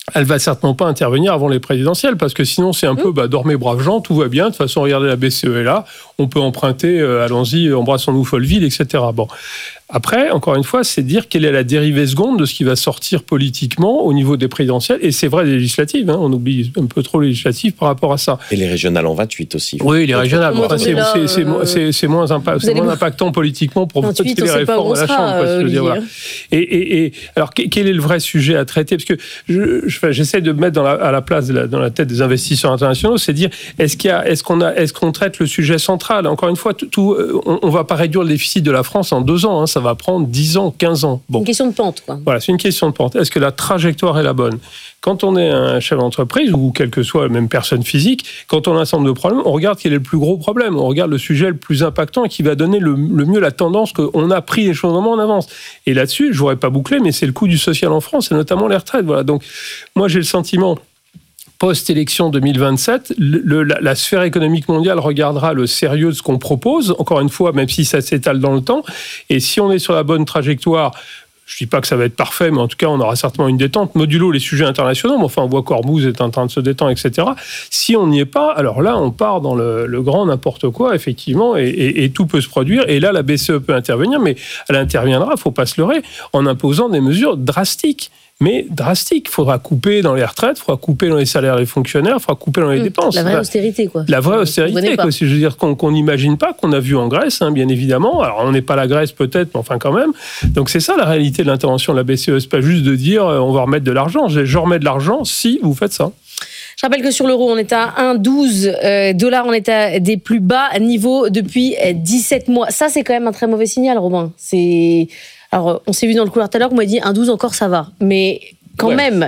elle va certainement pas intervenir avant les présidentielles, parce que sinon c'est un peu bah, dormez braves gens, tout va bien, de toute façon regardez la B C E est là, on peut emprunter, euh, allons-y, embrassons-nous Folleville, et cetera. Bon. Après, encore une fois, c'est dire quelle est la dérivée seconde de ce qui va sortir politiquement au niveau des présidentielles, et c'est vrai des législatives, hein, on oublie un peu trop les législatives par rapport à ça. Et les régionales en vingt-huit aussi. Oui, les régionales, bon, c'est, là, c'est, c'est, euh, c'est, c'est moins, impa- c'est moins vous... impactant politiquement pour voter les réformes à la Chambre. Euh, dire, voilà. et, et, et alors, quel est le vrai sujet à traiter? Parce que je, je, j'essaie de me mettre dans la, à la place, de la, dans la tête des investisseurs internationaux, c'est dire, est-ce, qu'il y a, est-ce, qu'on a, est-ce qu'on traite le sujet central? Encore une fois, tout, tout, on ne va pas réduire le déficit de la France en deux ans, hein, ça va prendre dix ans, quinze ans. Bon. Une question de pente, quoi. Voilà, c'est une question de pente. Est-ce que la trajectoire est la bonne? Quand on est un chef d'entreprise, ou quelle que soit même personne physique, quand on a un ensemble de problèmes, on regarde quel est le plus gros problème. On regarde le sujet le plus impactant et qui va donner le, le mieux la tendance qu'on a pris les choses en main en avance. Et là-dessus, je ne voudrais pas boucler, mais c'est le coût du social en France, et notamment les retraites. Voilà. Donc, moi, j'ai le sentiment... post-élection deux mille vingt-sept, le, le, la, la sphère économique mondiale regardera le sérieux de ce qu'on propose, encore une fois, même si ça s'étale dans le temps. Et si on est sur la bonne trajectoire, je ne dis pas que ça va être parfait, mais en tout cas, on aura certainement une détente, modulo les sujets internationaux, mais enfin, on voit qu'Ormuz est en train de se détendre, et cetera. Si on n'y est pas, alors là, on part dans le, le grand n'importe quoi, effectivement, et, et, et tout peut se produire. Et là, la B C E peut intervenir, mais elle interviendra, il ne faut pas se leurrer, en imposant des mesures drastiques. Mais drastique. Il faudra couper dans les retraites, il faudra couper dans les salaires des fonctionnaires, il faudra couper dans les mmh, dépenses. La vraie enfin, austérité, quoi. La vraie austérité, quoi. Je veux dire, qu'on n'imagine pas, qu'on a vu en Grèce, hein, bien évidemment. Alors, on n'est pas la Grèce, peut-être, mais enfin, quand même. Donc, c'est ça, la réalité de l'intervention de la B C E. C'est pas juste de dire, euh, on va remettre de l'argent. Je remets de l'argent si vous faites ça. Je rappelle que sur l'euro, on est à un virgule douze euh, dollars, on est à des plus bas niveaux depuis dix-sept mois. Ça, c'est quand même un très mauvais signal, Robin. C'est... Alors, on s'est vu dans le couloir tout à l'heure, on m'a dit un virgule douze encore, ça va. Mais quand ouais, même.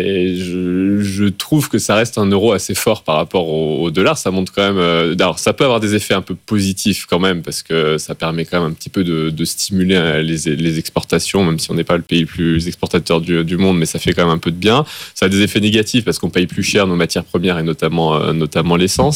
Je, je trouve que ça reste un euro assez fort par rapport au, au dollar. Ça montre quand même. Euh, alors, ça peut avoir des effets un peu positifs quand même, parce que ça permet quand même un petit peu de, de stimuler les, les exportations, même si on n'est pas le pays le plus exportateur du, du monde, mais ça fait quand même un peu de bien. Ça a des effets négatifs parce qu'on paye plus cher nos matières premières et notamment, euh, notamment l'essence.